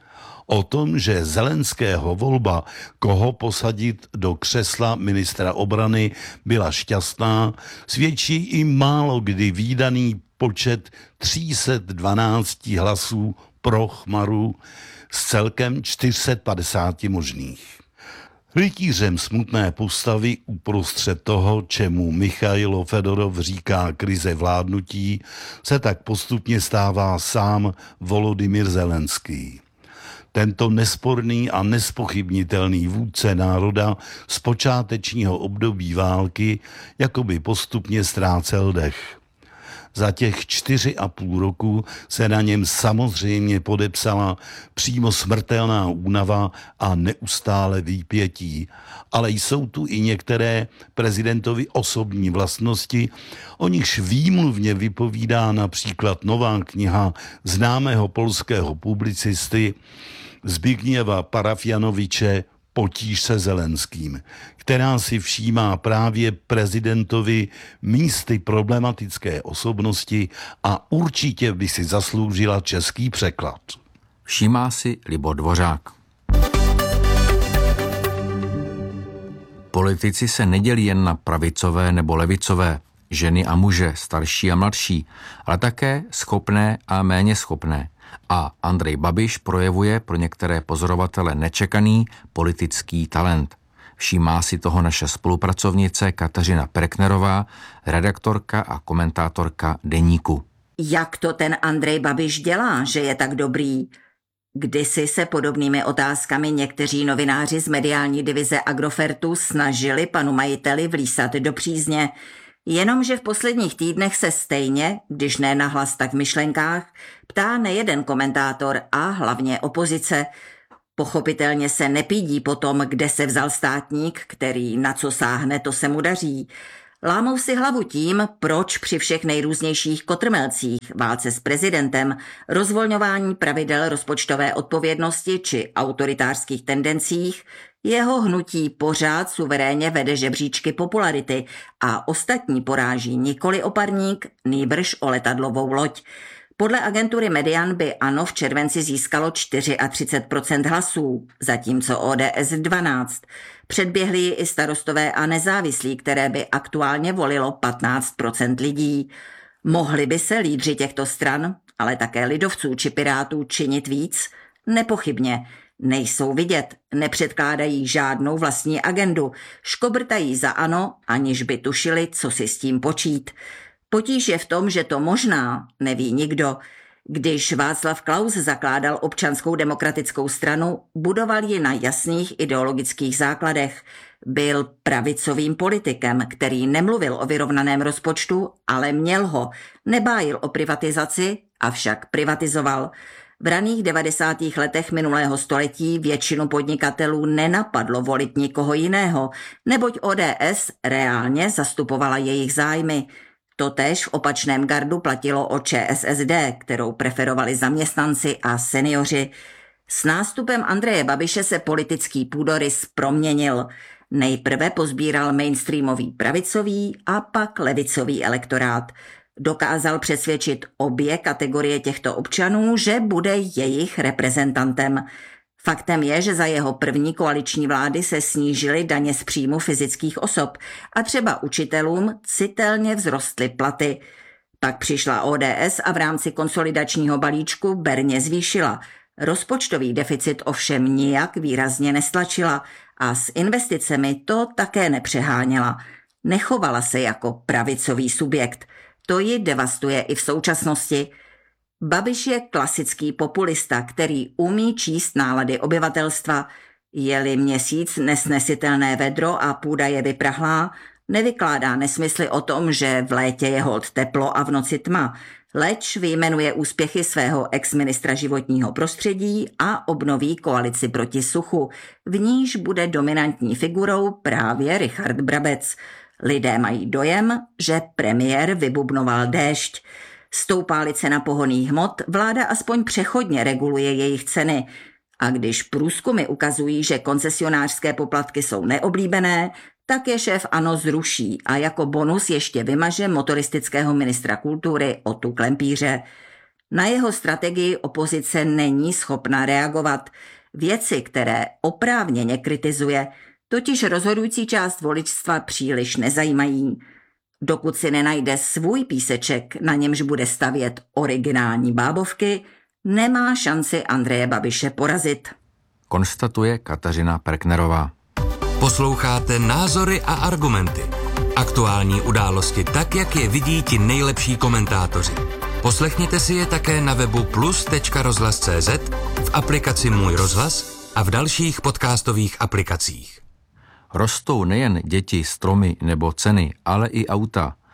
O tom, že Zelenského volba, koho posadit do křesla ministra obrany, byla šťastná, svědčí i málo kdy vídaný počet tři sta dvanáct hlasů pro Chmaru z celkem čtyři sta padesát možných. Rytířem smutné postavy uprostřed toho, čemu Michailo Fedorov říká krize vládnutí, se tak postupně stává sám Volodymyr Zelenský. Tento nesporný a nespochybnitelný vůdce národa z počátečního období války jakoby postupně ztrácel dech. Za těch čtyři a půl roku se na něm samozřejmě podepsala přímo smrtelná únava a neustále výpětí. Ale jsou tu i některé prezidentovy osobní vlastnosti, o nichž výmluvně vypovídá například nová kniha známého polského publicisty Zbigniewa Parafianoviče Potíž se Zelenským, která si všímá právě prezidentovi místy problematické osobnosti a určitě by si zasloužila český překlad. Všímá si Libor Dvořák. Politici se nedělí jen na pravicové nebo levicové, ženy a muže, starší a mladší, ale také schopné a méně schopné. A Andrej Babiš projevuje pro některé pozorovatele nečekaný politický talent. Všímá si toho naše spolupracovnice Kateřina Perknerová, redaktorka a komentátorka Deníku. Jak to ten Andrej Babiš dělá, že je tak dobrý? Kdysi se podobnými otázkami někteří novináři z mediální divize Agrofertu snažili panu majiteli vlísat do přízně, jenomže v posledních týdnech se stejně, když ne nahlas, tak v myšlenkách, ptá nejeden komentátor a hlavně opozice. Pochopitelně se nepídí po tom, kde se vzal státník, který na co sáhne, to se mu daří. Lámou si hlavu tím, proč při všech nejrůznějších kotrmelcích, válce s prezidentem, rozvolňování pravidel rozpočtové odpovědnosti či autoritářských tendencích jeho hnutí pořád suverénně vede žebříčky popularity a ostatní poráží nikoli o parník, nýbrž o letadlovou loď. Podle agentury Median by ANO v červenci získalo třicet čtyři procent hlasů, zatímco O D S dvanáct. Předběhli ji i starostové a nezávislí, které by aktuálně volilo patnáct procent lidí. Mohli by se lídři těchto stran, ale také lidovců či pirátů činit víc? Nepochybně. Nejsou vidět, nepředkládají žádnou vlastní agendu, škobrtají za ANO, aniž by tušili, co si s tím počít. Potíž je v tom, že to možná neví nikdo. Když Václav Klaus zakládal Občanskou demokratickou stranu, budoval ji na jasných ideologických základech. Byl pravicovým politikem, který nemluvil o vyrovnaném rozpočtu, ale měl ho. Nebájil o privatizaci, avšak privatizoval. V raných devadesátých letech minulého století většinu podnikatelů nenapadlo volit nikoho jiného, neboť O D S reálně zastupovala jejich zájmy. Totéž v opačném gardu platilo o Č S S D, kterou preferovali zaměstnanci a seniori. S nástupem Andreje Babiše se politický půdorys proměnil. Nejprve pozbíral mainstreamový pravicový a pak levicový elektorát. Dokázal přesvědčit obě kategorie těchto občanů, že bude jejich reprezentantem. Faktem je, že za jeho první koaliční vlády se snížily daně z příjmu fyzických osob a třeba učitelům citelně vzrostly platy. Pak přišla O D S a v rámci konsolidačního balíčku berně zvýšila. Rozpočtový deficit ovšem nijak výrazně nestlačila a s investicemi to také nepřeháněla. Nechovala se jako pravicový subjekt. To ji devastuje i v současnosti. Babiš je klasický populista, který umí číst nálady obyvatelstva. Je-li měsíc nesnesitelné vedro a půda je vyprahlá, nevykládá nesmysly o tom, že v létě je holt teplo a v noci tma, leč vyjmenuje úspěchy svého ex-ministra životního prostředí a obnoví koalici proti suchu, v níž bude dominantní figurou právě Richard Brabec. Lidé mají dojem, že premiér vybubnoval déšť. Stoupá-li cena pohonných hmot, vláda aspoň přechodně reguluje jejich ceny. A když průzkumy ukazují, že koncesionářské poplatky jsou neoblíbené, tak je šéf ANO zruší a jako bonus ještě vymaže motoristického ministra kultury Otu Klempíře. Na jeho strategii opozice není schopna reagovat. Věci, které oprávněně kritizuje, totiž rozhodující část voličstva příliš nezajímají. Dokud si nenajde svůj píseček, na němž bude stavět originální bábovky, nemá šanci Andreje Babiše porazit. Konstatuje Kateřina Perknerová. Posloucháte Názory a argumenty. Aktuální události tak, jak je vidí ti nejlepší komentátoři. Poslechněte si je také na webu plus tečka rozhlas tečka cé zet, v aplikaci Můj rozhlas a v dalších podcastových aplikacích. Rostou nejen děti, stromy nebo ceny, ale i auta.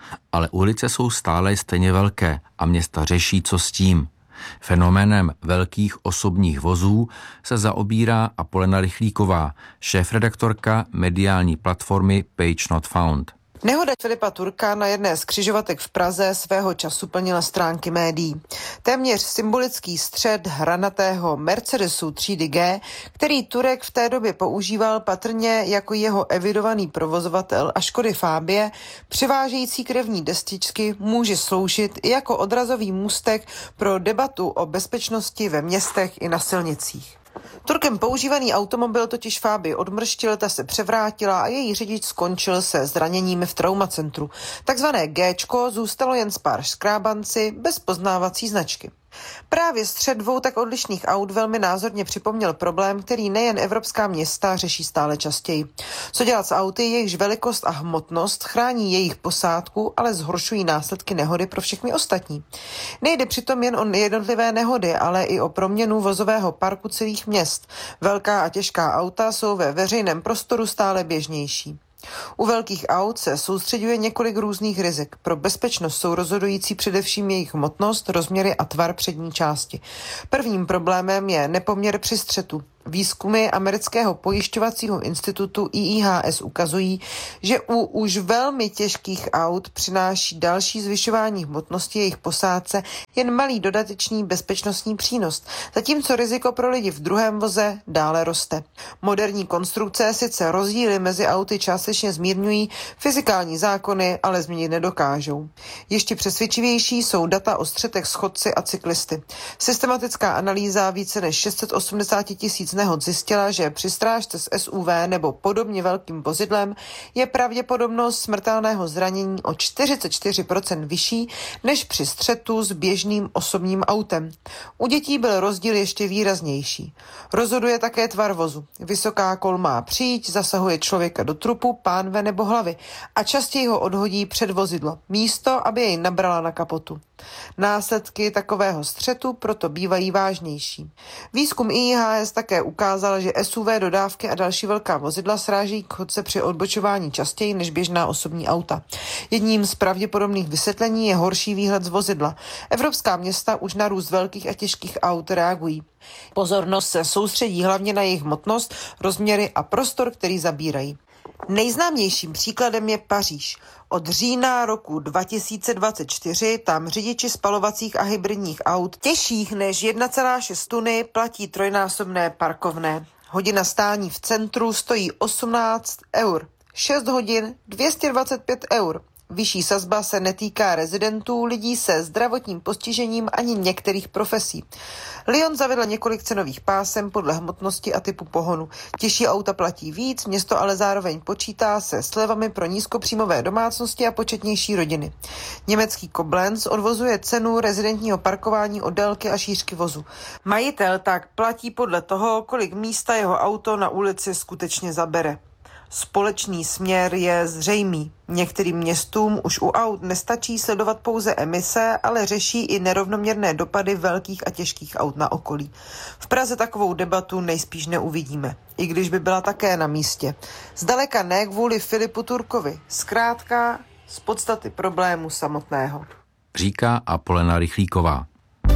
ale ulice jsou stále stejně velké a města řeší, co s tím. Fenoménem velkých osobních vozů se zaobírá Apolena Rychlíková, šéfredaktorka mediální platformy Page Not Found. Nehoda Filipa Turka na jedné z křižovatek v Praze svého času plnila stránky médií. Téměř symbolický střed hranatého Mercedesu třídy G, který Turek v té době používal patrně jako jeho evidovaný provozovatel a Škody Fabie, převážející krevní destičky, může sloužit i jako odrazový můstek pro debatu o bezpečnosti ve městech i na silnicích. Turkem používaný automobil totiž Fábii odmrštil, ta se převrátila a její řidič skončil se zraněními v traumacentru. Takzvané Géčko zůstalo jen s pár škrábanci bez poznávací značky. Právě střed dvou tak odlišných aut velmi názorně připomněl problém, který nejen evropská města řeší stále častěji. Co dělat s auty, jejichž velikost a hmotnost chrání jejich posádku, ale zhoršují následky nehody pro všechny ostatní. Nejde přitom jen o jednotlivé nehody, ale i o proměnu vozového parku celých měst. Velká a těžká auta jsou ve veřejném prostoru stále běžnější. U velkých aut se soustřeďuje několik různých rizik. Pro bezpečnost jsou rozhodující především jejich hmotnost, rozměry a tvar přední části. Prvním problémem je nepoměr při střetu. Výzkumy amerického pojišťovacího institutu I I H S ukazují, že u už velmi těžkých aut přináší další zvyšování hmotnosti jejich posádce jen malý dodatečný bezpečnostní přínos, zatímco riziko pro lidi v druhém voze dále roste. Moderní konstrukce sice rozdíly mezi auty částečně zmírňují, fyzikální zákony ale změnit nedokážou. Ještě přesvědčivější jsou data o střetech s chodci a cyklisty. Systematická analýza více než šest set osmdesát tisíc nehod zjistila, že při strážce s S U V nebo podobně velkým vozidlem je pravděpodobnost smrtelného zranění o čtyřicet čtyři procent vyšší než při střetu s běžným osobním autem. U dětí byl rozdíl ještě výraznější. Rozhoduje také tvar vozu. Vysoká kol má příď, zasahuje člověka do trupu, pánve nebo hlavy a častěji ho odhodí před vozidlo, místo aby jej nabrala na kapotu. Následky takového střetu proto bývají vážnější. Výzkum I I H S také ukázal, že S U V, dodávky a další velká vozidla srážejí k chodce při odbočování častěji než běžná osobní auta. Jedním z pravděpodobných vysvětlení je horší výhled z vozidla. Evropská města už na růst velkých a těžkých aut reagují. Pozornost se soustředí hlavně na jejich hmotnost, rozměry a prostor, který zabírají. Nejznámějším příkladem je Paříž. Od října roku dva tisíce dvacet čtyři tam řidiči spalovacích a hybridních aut těžších než jedna celá šest tuny platí trojnásobné parkovné. Hodina stání v centru stojí osmnáct eur. šest hodin dvě stě dvacet pět eur. Vyšší sazba se netýká rezidentů, lidí se zdravotním postižením ani některých profesí. Lyon zavedl několik cenových pásem podle hmotnosti a typu pohonu. Těžší auta platí víc, město ale zároveň počítá se slevami pro nízkopříjmové domácnosti a početnější rodiny. Německý Koblenz odvozuje cenu rezidentního parkování od délky a šířky vozu. Majitel tak platí podle toho, kolik místa jeho auto na ulici skutečně zabere. Společný směr je zřejmý. Některým městům už u aut nestačí sledovat pouze emise, ale řeší i nerovnoměrné dopady velkých a těžkých aut na okolí. V Praze takovou debatu nejspíš neuvidíme, i když by byla také na místě. Zdaleka ne kvůli Filipu Turkovi, zkrátka z podstaty problému samotného. Říká Apolena Rychlíková.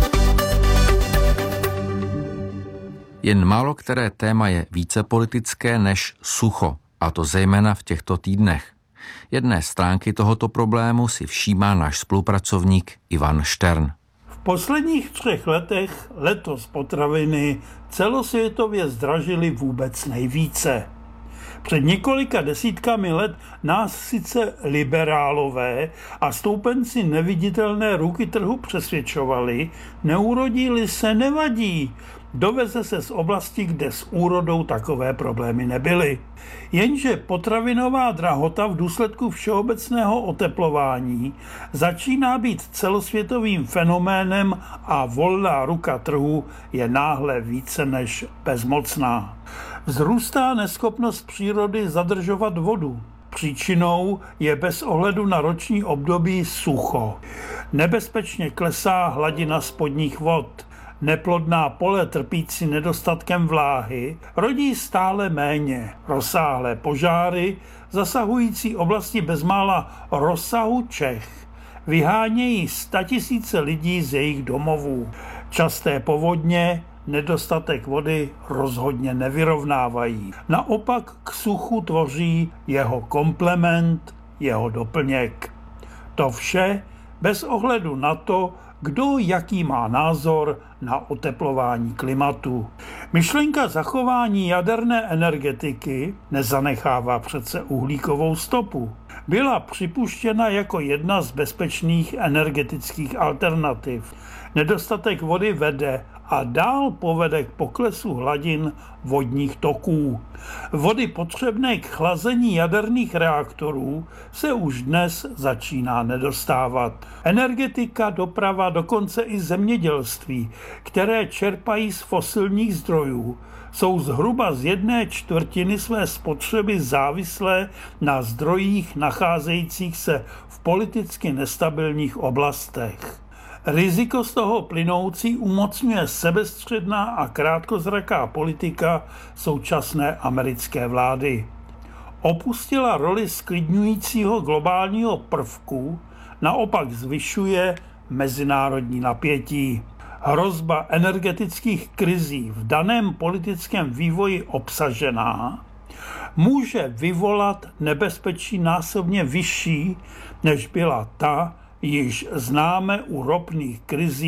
Jen málo které téma je více politické než sucho, a to zejména v těchto týdnech. Jedné stránky tohoto problému si všímá náš spolupracovník Ivan Štern. V posledních třech letech letos potraviny celosvětově zdražily vůbec nejvíce. Před několika desítkami let nás sice liberálové a stoupenci neviditelné ruky trhu přesvědčovali, neurodili se nevadí, doveze se z oblasti, kde s úrodou takové problémy nebyly. Jenže potravinová drahota v důsledku všeobecného oteplování začíná být celosvětovým fenoménem a volná ruka trhu je náhle více než bezmocná. Vzrůstá neschopnost přírody zadržovat vodu. Příčinou je bez ohledu na roční období sucho. Nebezpečně klesá hladina spodních vod. Neplodná pole trpící nedostatkem vláhy rodí stále méně. Rozsáhlé požáry zasahující oblasti bezmála rozsahu Čech vyhánějí statisíce lidí z jejich domovů. Časté povodně nedostatek vody rozhodně nevyrovnávají. Naopak k suchu tvoří jeho komplement, jeho doplněk. To vše bez ohledu na to, kdo jaký má názor na oteplování klimatu. Myšlenka zachování jaderné energetiky nezanechává přece uhlíkovou stopu. Byla připuštěna jako jedna z bezpečných energetických alternativ. Nedostatek vody vede a dál povede k poklesu hladin vodních toků. Vody potřebné k chlazení jaderných reaktorů se už dnes začíná nedostávat. Energetika, doprava, dokonce i zemědělství, které čerpají z fosilních zdrojů, jsou zhruba z jedné čtvrtiny své spotřeby závislé na zdrojích nacházejících se v politicky nestabilních oblastech. Riziko z toho plynoucí umocňuje sebestředná a krátkozraká politika současné americké vlády. Opustila roli sklidňujícího globálního prvku, naopak zvyšuje mezinárodní napětí. Hrozba energetických krizí v daném politickém vývoji obsažená může vyvolat nebezpečí násobně vyšší, než byla ta, již známe u ropných krizí